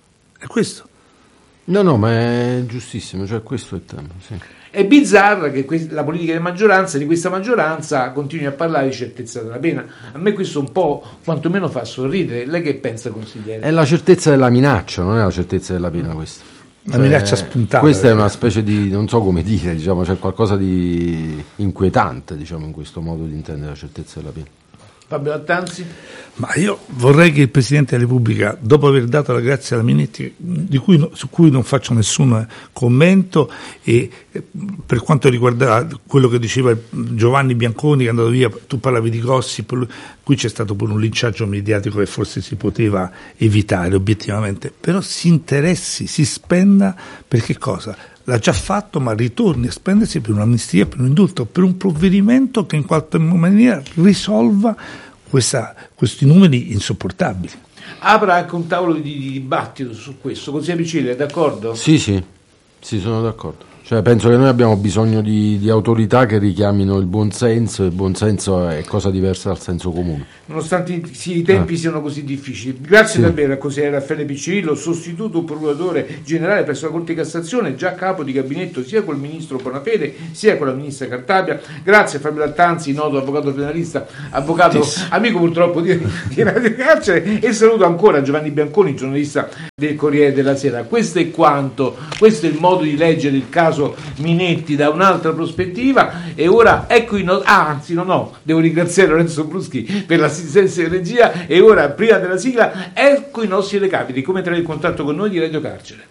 È questo. No, no, ma è giustissimo, cioè questo è il tema, sì. È bizzarra che que- la politica di maggioranza, di questa maggioranza, continui a parlare di certezza della pena. A me questo un po' quantomeno fa sorridere. Lei che pensa, consigliere? È la certezza della minaccia, non è la certezza della pena questa. La cioè, minaccia spuntata. Questa è una specie di, non so come dire, diciamo, c'è qualcosa di inquietante, diciamo, in questo modo di intendere la certezza della pena. Fabio Lattanzi? Ma io vorrei che il Presidente della Repubblica, dopo aver dato la grazia alla Minetti, di cui, su cui non faccio nessun commento, e per quanto riguarda quello che diceva Giovanni Bianconi che è andato via, tu parlavi di gossip, qui c'è stato pure un linciaggio mediatico che forse si poteva evitare obiettivamente, però si interessi, si spenda per che cosa? l'ha già fatto, ma ritorni a spendersi per un'amnistia, per un indulto, per un provvedimento che in qualche maniera risolva questa, questi numeri insopportabili. Apra anche un tavolo di, di dibattito su questo. Consigliere Piccilli, è d'accordo? Sì, sì, sì, sono d'accordo. Cioè, penso che noi abbiamo bisogno di, di autorità che richiamino il buonsenso, e il buonsenso è cosa diversa dal senso comune. Nonostante sì, i tempi ah. siano così difficili. Grazie sì. davvero al consigliere Raffaele Piccirillo, sostituto procuratore generale presso la Corte di Cassazione, già capo di gabinetto sia col ministro Bonafede sia con la ministra Cartabia. Grazie a Fabio Lattanzi, noto avvocato penalista, avvocato sì. amico purtroppo di, di Radio Carcere, e saluto ancora Giovanni Bianconi, giornalista del Corriere della Sera. Questo è quanto, questo è il modo di leggere il caso Minetti da un'altra prospettiva. E ora ecco i no- ah, anzi no no devo ringraziare Lorenzo Bruschi per l'assistenza di regia. E ora, prima della sigla, ecco i nostri recapiti, come entrare in contatto con noi di Radio Carcere.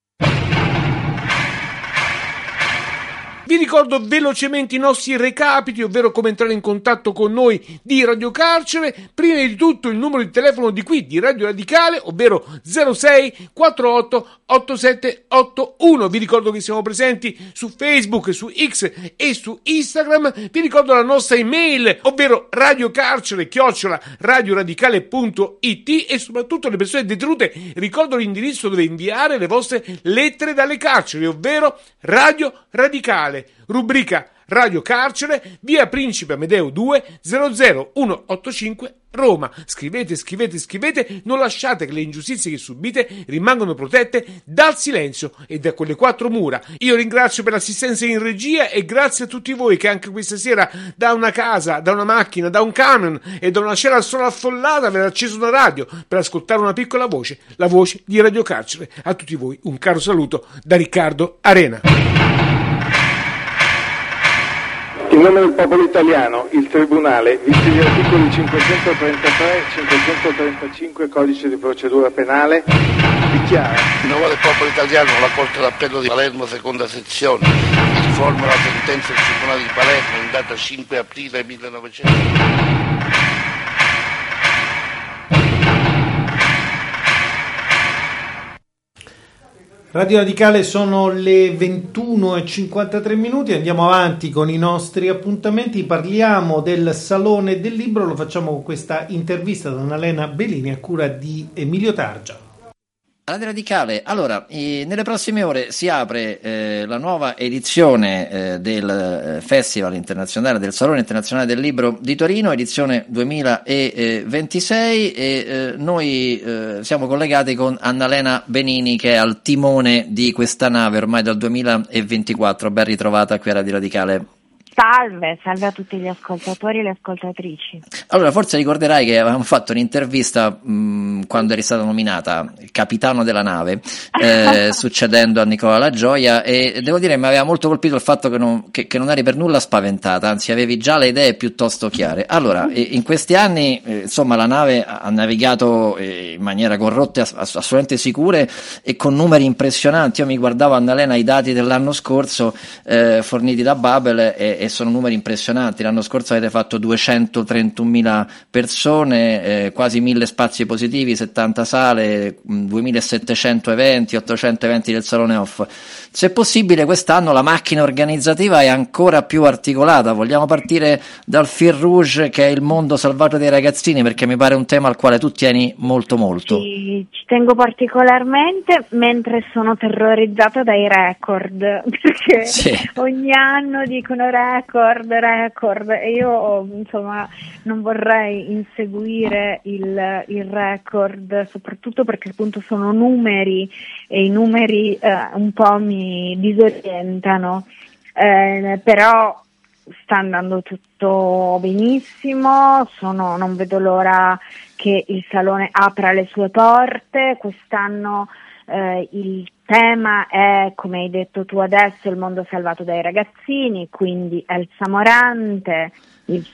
Vi ricordo velocemente i nostri recapiti, ovvero come entrare in contatto con noi di Radio Carcere. Prima di tutto il numero di telefono di qui, di Radio Radicale, ovvero zero sei quarantotto ottantasette ottantuno. Vi ricordo che siamo presenti su Facebook, su X e su Instagram. Vi ricordo la nostra email, ovvero radiocarcere chiocciola radioradicale punto it, e soprattutto le persone detenute ricordo l'indirizzo dove inviare le vostre lettere dalle carceri, ovvero Radio Radicale, rubrica Radio Carcere, via Principe Amedeo due zero zero uno otto cinque Roma. Scrivete, scrivete, scrivete, non lasciate che le ingiustizie che subite rimangano protette dal silenzio e da quelle quattro mura. Io ringrazio per l'assistenza in regia e grazie a tutti voi che anche questa sera da una casa, da una macchina, da un camion e da una cella sola affollata avete acceso una radio per ascoltare una piccola voce, la voce di Radio Carcere. A tutti voi un caro saluto da Riccardo Arena. In nome del popolo italiano, il Tribunale, visti gli articoli cinquecentotrentatré e cinquecentotrentacinque Codice di procedura penale, dichiara: in nome del popolo italiano, la Corte d'Appello di Palermo, seconda sezione, informa la sentenza del Tribunale di Palermo in data cinque aprile millenovecento. Radio Radicale, sono le ventuno e cinquantatré minuti, andiamo avanti con i nostri appuntamenti, parliamo del Salone del Libro, lo facciamo con questa intervista da Annalena Bellini a cura di Emilio Targia. Radio Radicale, allora, eh, nelle prossime ore si apre eh, la nuova edizione eh, del eh, Festival Internazionale del Salone Internazionale del Libro di Torino, edizione duemilaventisei, e eh, noi eh, siamo collegati con Annalena Benini, che è al timone di questa nave ormai dal duemilaventiquattro. Ben ritrovata qui a Radio Radicale. Salve, salve a tutti gli ascoltatori e le ascoltatrici. Allora, forse ricorderai che avevamo fatto un'intervista mh, quando eri stata nominata capitano della nave, eh, succedendo a Nicola La Gioia, e devo dire mi aveva molto colpito il fatto che non, che, che non eri per nulla spaventata, anzi avevi già le idee piuttosto chiare. Allora, in questi anni, eh, insomma, la nave ha navigato eh, in maniera con rotte ass- assolutamente sicure e con numeri impressionanti. Io mi guardavo, Annalena, i dati dell'anno scorso eh, forniti da Babel e e sono numeri impressionanti. L'anno scorso avete fatto duecentotrentunomila persone, eh, quasi mille spazi positivi, settanta sale, duemilasettecento eventi, ottocento eventi del Salone Off. Se possibile quest'anno la macchina organizzativa è ancora più articolata. Vogliamo partire dal fil rouge, che è il mondo salvato dei ragazzini, perché mi pare un tema al quale tu tieni molto molto. Ci, ci tengo particolarmente, mentre sono terrorizzata dai record, perché sì. ogni anno dicono record, record, e io insomma non vorrei inseguire il, il record, soprattutto perché appunto sono numeri e i numeri eh, un po' mi disorientano, eh, però sta andando tutto benissimo, sono, non vedo l'ora che il Salone apra le sue porte. Quest'anno eh, il tema è, come hai detto tu adesso, il mondo salvato dai ragazzini, quindi Elsa Morante, il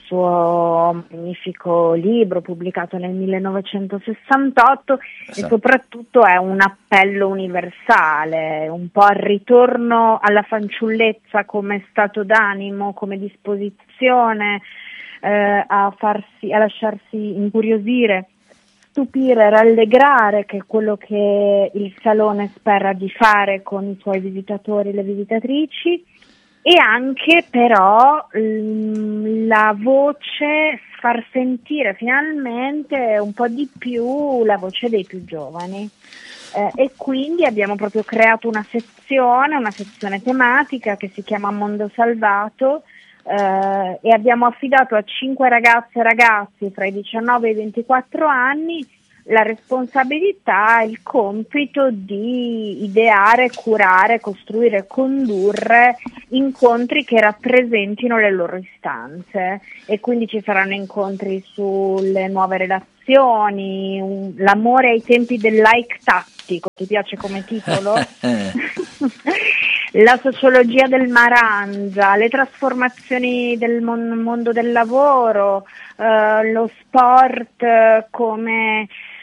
suo magnifico libro pubblicato nel millenovecentosessantotto, esatto. E soprattutto è un appello universale, un po' al ritorno alla fanciullezza come stato d'animo, come disposizione eh, a farsi, a lasciarsi incuriosire stupire, rallegrare, che è quello che il Salone spera di fare con i suoi visitatori e le visitatrici, e anche però l- la voce, far sentire finalmente un po' di più la voce dei più giovani. Eh, e quindi abbiamo proprio creato una sezione, una sezione tematica che si chiama Mondo Salvato, eh, e abbiamo affidato a cinque ragazze e ragazzi fra i diciannove e i ventiquattro anni la responsabilità e il compito di ideare, curare, costruire, condurre incontri che rappresentino le loro istanze, e quindi ci saranno incontri sulle nuove relazioni, un, l'amore ai tempi del like tattico, ti piace come titolo? La sociologia del Marangia, le trasformazioni del mon- mondo del lavoro, eh, lo sport eh, come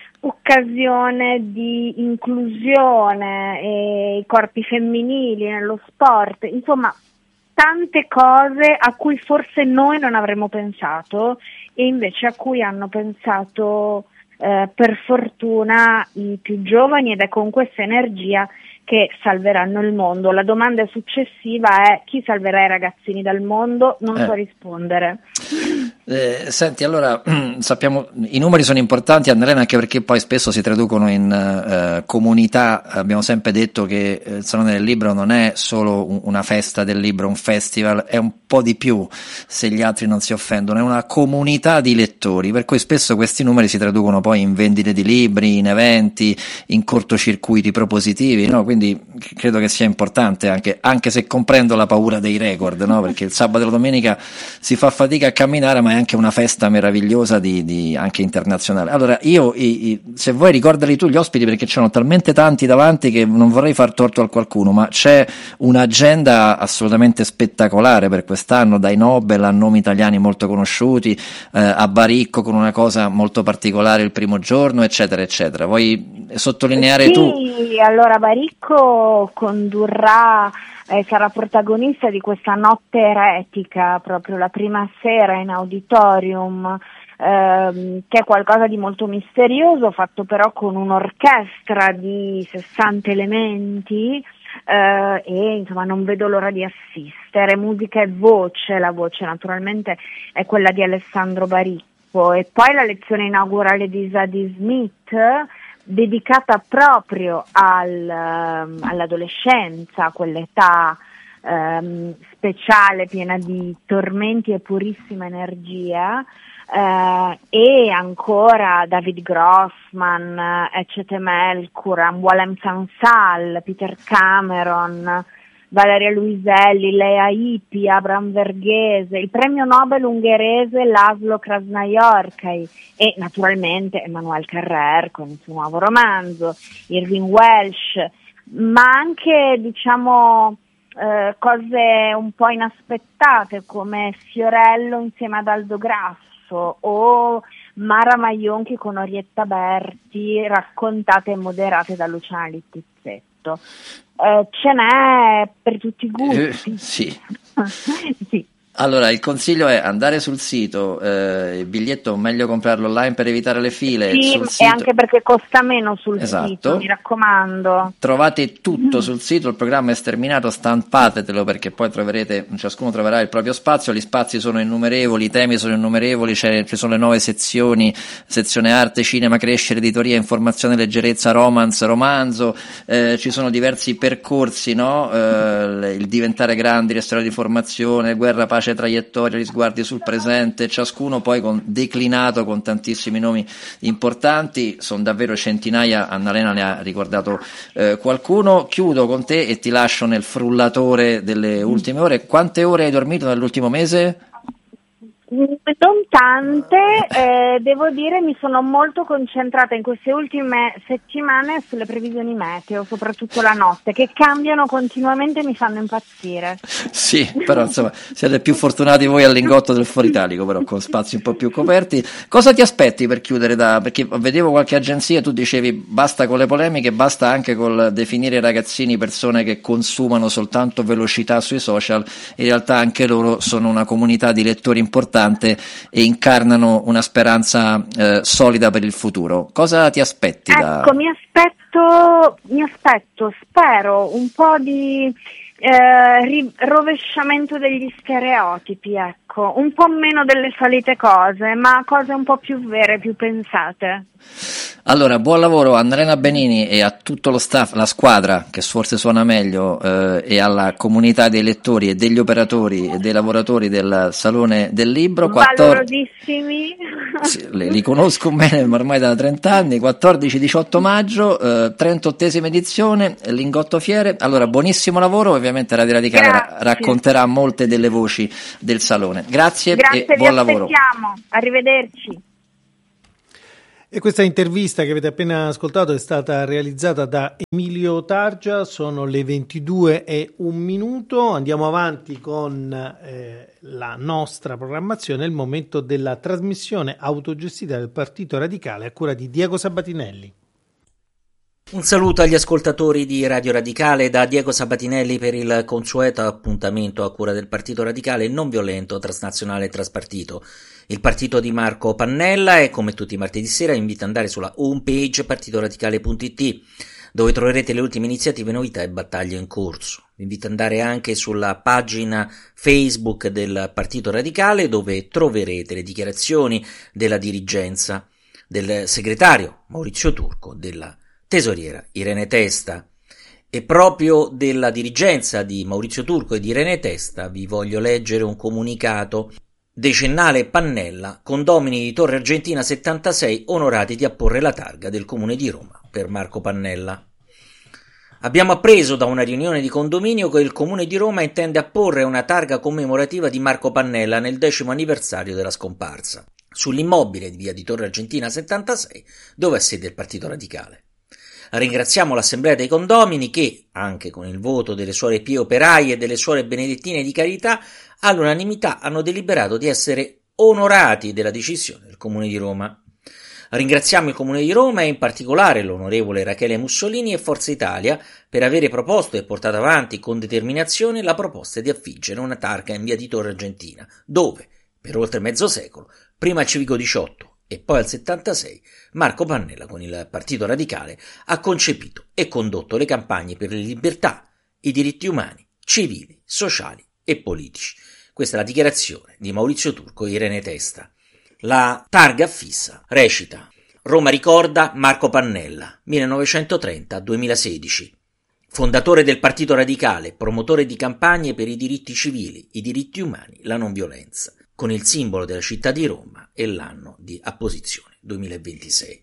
occasione di inclusione e i corpi femminili nello sport, insomma tante cose a cui forse noi non avremmo pensato e invece a cui hanno pensato eh, per fortuna i più giovani, ed è con questa energia che salveranno il mondo. La domanda successiva è: chi salverà i ragazzini dal mondo? Non eh. so rispondere. Eh, senti, allora sappiamo i numeri sono importanti, Annalena, anche perché poi spesso si traducono in eh, comunità. Abbiamo sempre detto che il Salone del Libro non è solo un, una festa del libro, un festival, è un po' di più, se gli altri non si offendono, è una comunità di lettori, per cui spesso questi numeri si traducono poi in vendite di libri, in eventi, in cortocircuiti propositivi, no? Quindi credo che sia importante, anche, anche se comprendo la paura dei record, no? Perché il sabato e la domenica si fa fatica a camminare, ma è anche una festa meravigliosa di, di anche internazionale. Allora io i, i, se vuoi ricordali tu gli ospiti, perché c'erano talmente tanti davanti che non vorrei far torto a qualcuno, ma c'è un'agenda assolutamente spettacolare per quest'anno, dai Nobel a nomi italiani molto conosciuti, eh, a Baricco con una cosa molto particolare il primo giorno, eccetera eccetera. Vuoi sottolineare sì, tu? Sì, allora Baricco condurrà, eh, sarà protagonista di questa notte eretica, proprio la prima sera in auditorium, ehm, che è qualcosa di molto misterioso, fatto però con un'orchestra di sessanta elementi, eh, e insomma non vedo l'ora di assistere. Musica e voce, la voce naturalmente è quella di Alessandro Baricco, e poi la lezione inaugurale di Zadie Smith, dedicata proprio al, um, all'adolescenza, quell'età um, speciale piena di tormenti e purissima energia, uh, e ancora David Grossman, Ecce Melchior, Walem Sansal, Peter Cameron, Valeria Luiselli, Lea Ipi, Abraham Verghese, il premio Nobel ungherese Laszlo Krasznahorkai e naturalmente Emmanuel Carrère con il suo nuovo romanzo, Irving Welsh, ma anche diciamo eh, cose un po' inaspettate come Fiorello insieme ad Aldo Grasso o Mara Maionchi con Orietta Berti, raccontate e moderate da Luciana Littizzetto. Uh, ce n'è per tutti i gusti. Eh, sì. Sì. Allora, il consiglio è andare sul sito, eh, il biglietto meglio comprarlo online per evitare le file. Sì, sul e sito. anche perché costa meno sul Esatto. sito, mi raccomando. Trovate tutto sul sito, il programma è sterminato, stampatelo perché poi troverete, ciascuno troverà il proprio spazio, gli spazi sono innumerevoli, i temi sono innumerevoli, c'è, ci sono le nuove sezioni, sezione arte, cinema, crescere, editoria, informazione, leggerezza, romance, romanzo, eh, ci sono diversi percorsi, no? Eh, il diventare grandi, le storie di formazione, guerra, pace, traiettoria, gli sguardi sul presente, ciascuno poi con, declinato con tantissimi nomi importanti, sono davvero centinaia, Annalena ne ha ricordato eh, qualcuno. Chiudo con te e ti lascio nel frullatore delle ultime ore. Quante ore hai dormito nell'ultimo mese? Non tante, eh, devo dire mi sono molto concentrata in queste ultime settimane sulle previsioni meteo, soprattutto la notte, che cambiano continuamente e mi fanno impazzire. Sì, però insomma siete più fortunati voi al Lingotto del Foro Italico, però con spazi un po' più coperti. Cosa ti aspetti per chiudere? Da, perché vedevo qualche agenzia, tu dicevi basta con le polemiche, basta anche col definire i ragazzini persone che consumano soltanto velocità sui social, in realtà anche loro sono una comunità di lettori importanti importante e incarnano una speranza eh, solida per il futuro. Cosa ti aspetti? Ecco, da... mi aspetto, mi aspetto, spero un po' di eh, ri- rovesciamento degli stereotipi, ecco, un po' meno delle solite cose, ma cose un po' più vere, più pensate. Allora, buon lavoro a Annalena Benini e a tutto lo staff, la squadra, che forse suona meglio, eh, e alla comunità dei lettori e degli operatori e dei lavoratori del Salone del Libro. Valorosissimi. Sì, li, li conosco bene ormai da trenta anni, quattordici diciotto maggio, eh, trentottesima edizione, Lingotto Fiere. Allora, buonissimo lavoro, ovviamente Radio Radicale ra- racconterà molte delle voci del Salone. Grazie, Grazie, e buon lavoro. Aspettiamo, arrivederci. E questa intervista che avete appena ascoltato è stata realizzata da Emilio Targia, sono le ventidue e un minuto, andiamo avanti con eh, la nostra programmazione, è il momento della trasmissione autogestita del Partito Radicale a cura di Diego Sabatinelli. Un saluto agli ascoltatori di Radio Radicale da Diego Sabatinelli per il consueto appuntamento a cura del Partito Radicale non violento, transnazionale e traspartito. Il partito di Marco Pannella e come tutti i martedì sera invita ad andare sulla homepage partitoradicale punto it dove troverete le ultime iniziative, novità e battaglie in corso. Vi invito ad andare anche sulla pagina Facebook del Partito Radicale dove troverete le dichiarazioni della dirigenza, del segretario Maurizio Turco, della tesoriera Irene Testa. E proprio della dirigenza di Maurizio Turco e di Irene Testa vi voglio leggere un comunicato. Decennale Pannella, condomini di Torre Argentina settantasei onorati di apporre la targa del Comune di Roma per Marco Pannella. Abbiamo appreso da una riunione di condominio che il Comune di Roma intende apporre una targa commemorativa di Marco Pannella nel decimo anniversario della scomparsa, sull'immobile di via di Torre Argentina settantasei, dove ha sede il Partito Radicale. Ringraziamo l'Assemblea dei Condomini che, anche con il voto delle suore Pie Operaie e delle suore Benedettine di Carità, all'unanimità hanno deliberato di essere onorati della decisione del Comune di Roma. Ringraziamo il Comune di Roma e in particolare l'onorevole Rachele Mussolini e Forza Italia per avere proposto e portato avanti con determinazione la proposta di affiggere una targa in via di Torre Argentina, dove, per oltre mezzo secolo, prima al civico diciotto e poi al settantasei, Marco Pannella con il Partito Radicale ha concepito e condotto le campagne per le libertà, i diritti umani, civili, sociali e politici. Questa è la dichiarazione di Maurizio Turco e Irene Testa. La targa fissa recita: Roma ricorda Marco Pannella, millenovecentotrenta duemilasedici. Fondatore del Partito Radicale, promotore di campagne per i diritti civili, i diritti umani, la non violenza, con il simbolo della città di Roma e l'anno di apposizione duemilaventisei.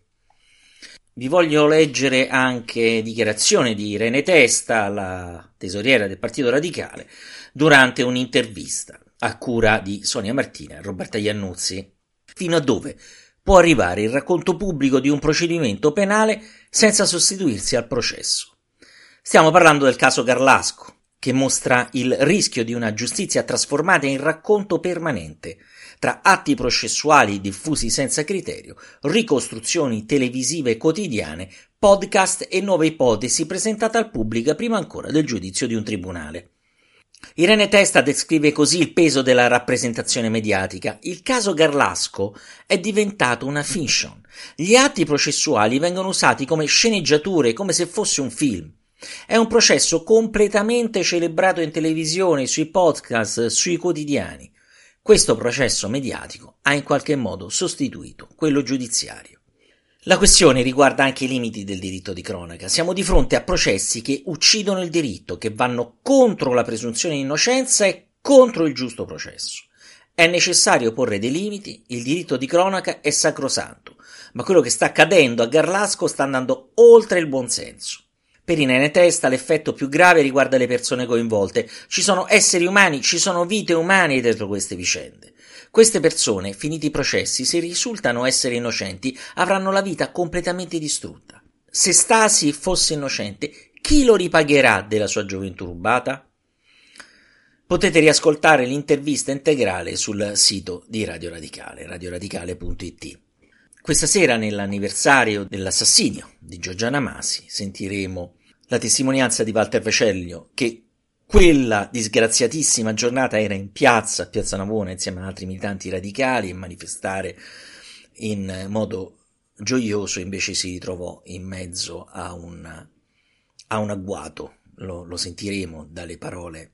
Vi voglio leggere anche dichiarazione di Irene Testa, la tesoriera del Partito Radicale, durante un'intervista a cura di Sonia Martina e Roberta Iannuzzi. Fino a dove può arrivare il racconto pubblico di un procedimento penale senza sostituirsi al processo? Stiamo parlando del caso Garlasco, che mostra il rischio di una giustizia trasformata in racconto permanente, tra atti processuali diffusi senza criterio, ricostruzioni televisive quotidiane, podcast e nuove ipotesi presentate al pubblico prima ancora del giudizio di un tribunale. Irene Testa descrive così il peso della rappresentazione mediatica. Il caso Garlasco è diventato una fiction. Gli atti processuali vengono usati come sceneggiature, come se fosse un film. È un processo completamente celebrato in televisione, sui podcast, sui quotidiani. Questo processo mediatico ha in qualche modo sostituito quello giudiziario. La questione riguarda anche i limiti del diritto di cronaca. Siamo di fronte a processi che uccidono il diritto, che vanno contro la presunzione di innocenza e contro il giusto processo. È necessario porre dei limiti, il diritto di cronaca è sacrosanto, ma quello che sta accadendo a Garlasco sta andando oltre il buonsenso. Per Irene Testa l'effetto più grave riguarda le persone coinvolte. Ci sono esseri umani, ci sono vite umane dietro queste vicende. Queste persone, finiti i processi, se risultano essere innocenti, avranno la vita completamente distrutta. Se Stasi fosse innocente, chi lo ripagherà della sua gioventù rubata? Potete riascoltare l'intervista integrale sul sito di Radio Radicale, radioradicale punto it. Questa sera, nell'anniversario dell'assassinio di Giorgiana Masi, sentiremo la testimonianza di Walter Vecellio che Quella disgraziatissima giornata era in piazza, a Piazza Navona, insieme ad altri militanti radicali, e manifestare in modo gioioso invece si ritrovò in mezzo a un, a un agguato. Lo, lo sentiremo dalle parole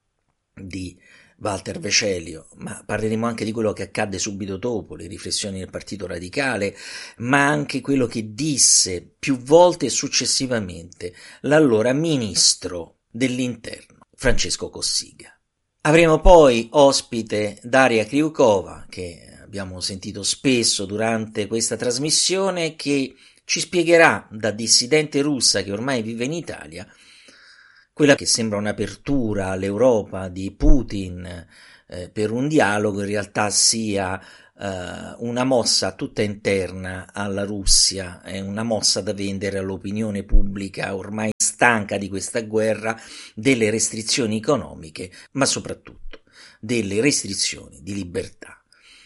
di Walter Vecelio, ma parleremo anche di quello che accadde subito dopo, le riflessioni del Partito Radicale, ma anche quello che disse più volte successivamente l'allora ministro dell'Interno Francesco Cossiga. Avremo poi ospite Daria Kriukova, che abbiamo sentito spesso durante questa trasmissione, che ci spiegherà, da dissidente russa che ormai vive in Italia, quella che sembra un'apertura all'Europa di Putin eh, per un dialogo in realtà sia eh, una mossa tutta interna alla Russia, è una mossa da vendere all'opinione pubblica ormai stanca di questa guerra, delle restrizioni economiche, ma soprattutto delle restrizioni di libertà.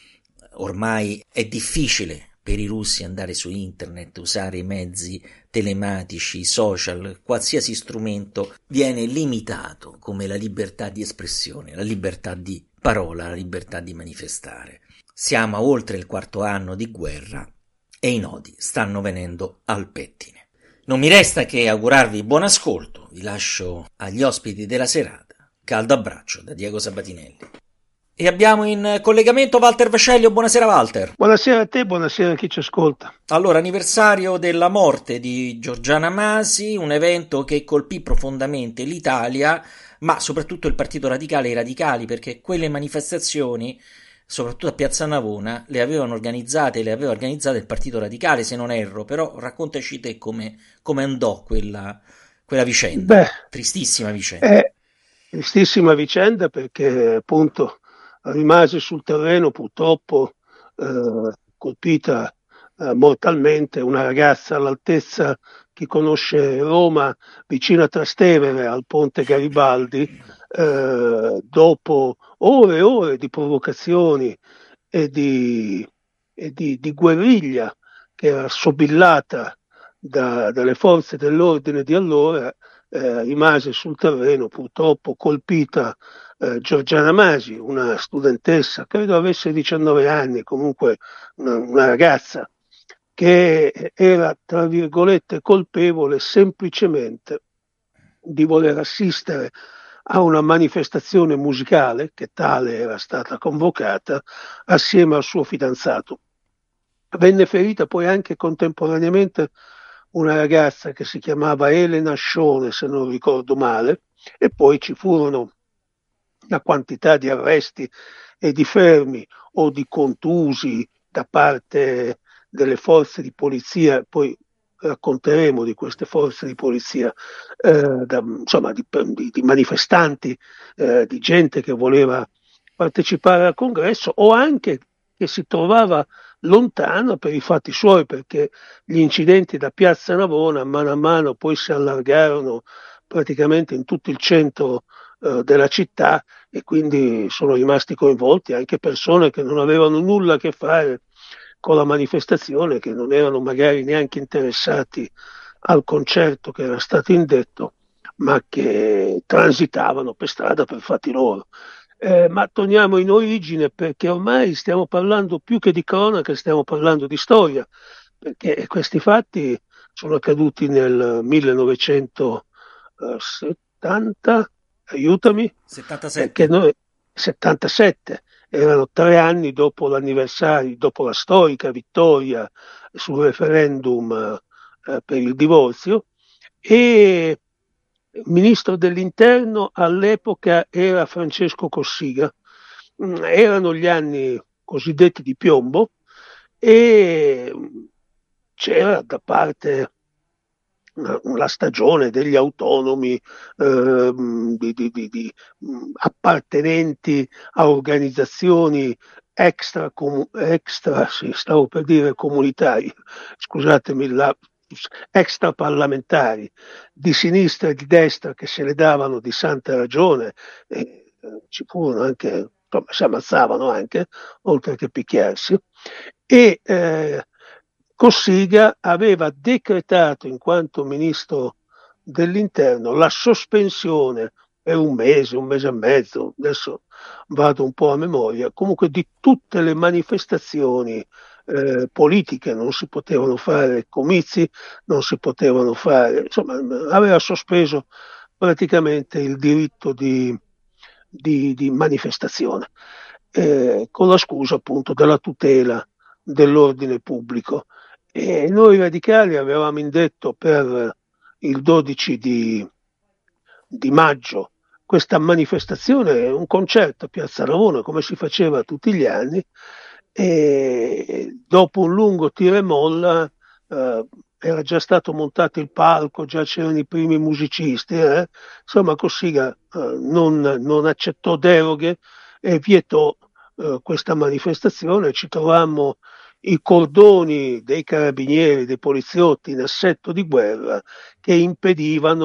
Ormai è difficile per i russi andare su internet, usare i mezzi telematici, i social, qualsiasi strumento viene limitato, come la libertà di espressione, la libertà di parola, la libertà di manifestare. Siamo a oltre il quarto anno di guerra e i nodi stanno venendo al pettine. Non mi resta che augurarvi buon ascolto, vi lascio agli ospiti della serata. Caldo abbraccio da Diego Sabatinelli. E abbiamo in collegamento Walter Vecelio. Buonasera Walter. Buonasera a te, buonasera a chi ci ascolta. Allora, anniversario della morte di Giorgiana Masi, un evento che colpì profondamente l'Italia, ma soprattutto il Partito Radicale e i radicali, perché quelle manifestazioni, soprattutto a Piazza Navona, le avevano organizzate, le aveva organizzate il Partito Radicale, se non erro, però raccontaci te come, come andò quella, quella vicenda. Beh, tristissima vicenda. È tristissima vicenda perché appunto rimase sul terreno purtroppo eh, colpita eh, mortalmente una ragazza all'altezza, chi conosce Roma, vicino a Trastevere al ponte Garibaldi, eh, dopo ore e ore di provocazioni e di, e di, di guerriglia che era sobillata da, dalle forze dell'ordine di allora, eh, rimase sul terreno purtroppo colpita Eh, Giorgiana Masi, una studentessa, credo avesse diciannove anni, comunque una, una ragazza che era, tra virgolette, colpevole semplicemente di voler assistere a una manifestazione musicale, che tale era stata convocata, assieme al suo fidanzato. Venne ferita poi anche contemporaneamente una ragazza che si chiamava Elena Scione, se non ricordo male, e poi ci furono una quantità di arresti e di fermi o di contusi da parte delle forze di polizia, poi racconteremo di queste forze di polizia, eh, da, insomma di, di, di manifestanti, eh, di gente che voleva partecipare al congresso o anche che si trovava lontano per i fatti suoi, perché gli incidenti da Piazza Navona mano a mano poi si allargarono praticamente in tutto il centro eh, della città, e quindi sono rimasti coinvolti anche persone che non avevano nulla a che fare con la manifestazione, che non erano magari neanche interessati al concerto che era stato indetto, ma che transitavano per strada per fatti loro. Eh, ma torniamo in origine, perché ormai stiamo parlando più che di cronaca, stiamo parlando di storia, perché questi fatti sono accaduti nel millenovecentosettanta, aiutami, settantasette. Perché noi, settantasette, erano tre anni dopo l'anniversario, dopo la storica vittoria sul referendum eh, per il divorzio, e il ministro dell'interno all'epoca era Francesco Cossiga. Mm, erano gli anni cosiddetti di piombo e c'era da parte la stagione degli autonomi, eh, di, di, di, di appartenenti a organizzazioni extra, com, extra sì, stavo per dire comunitari, scusatemi, la, extra parlamentari, di sinistra e di destra, che se ne davano di santa ragione, e eh, ci furono anche, insomma, si ammazzavano anche, oltre che picchiarsi, e eh, Cossiga aveva decretato, in quanto ministro dell'interno, la sospensione era un mese, un mese e mezzo, adesso vado un po' a memoria, comunque di tutte le manifestazioni eh, politiche, non si potevano fare comizi, non si potevano fare, insomma aveva sospeso praticamente il diritto di, di, di manifestazione, eh, con la scusa appunto della tutela dell'ordine pubblico. E noi radicali avevamo indetto per il dodici di, di maggio questa manifestazione, un concerto a Piazza Navona come si faceva tutti gli anni, e dopo un lungo tira e molla eh, era già stato montato il palco, già c'erano i primi musicisti, eh? Insomma Cossiga eh, non, non accettò deroghe e vietò eh, questa manifestazione. Ci trovammo i cordoni dei carabinieri, dei poliziotti in assetto di guerra che impedivano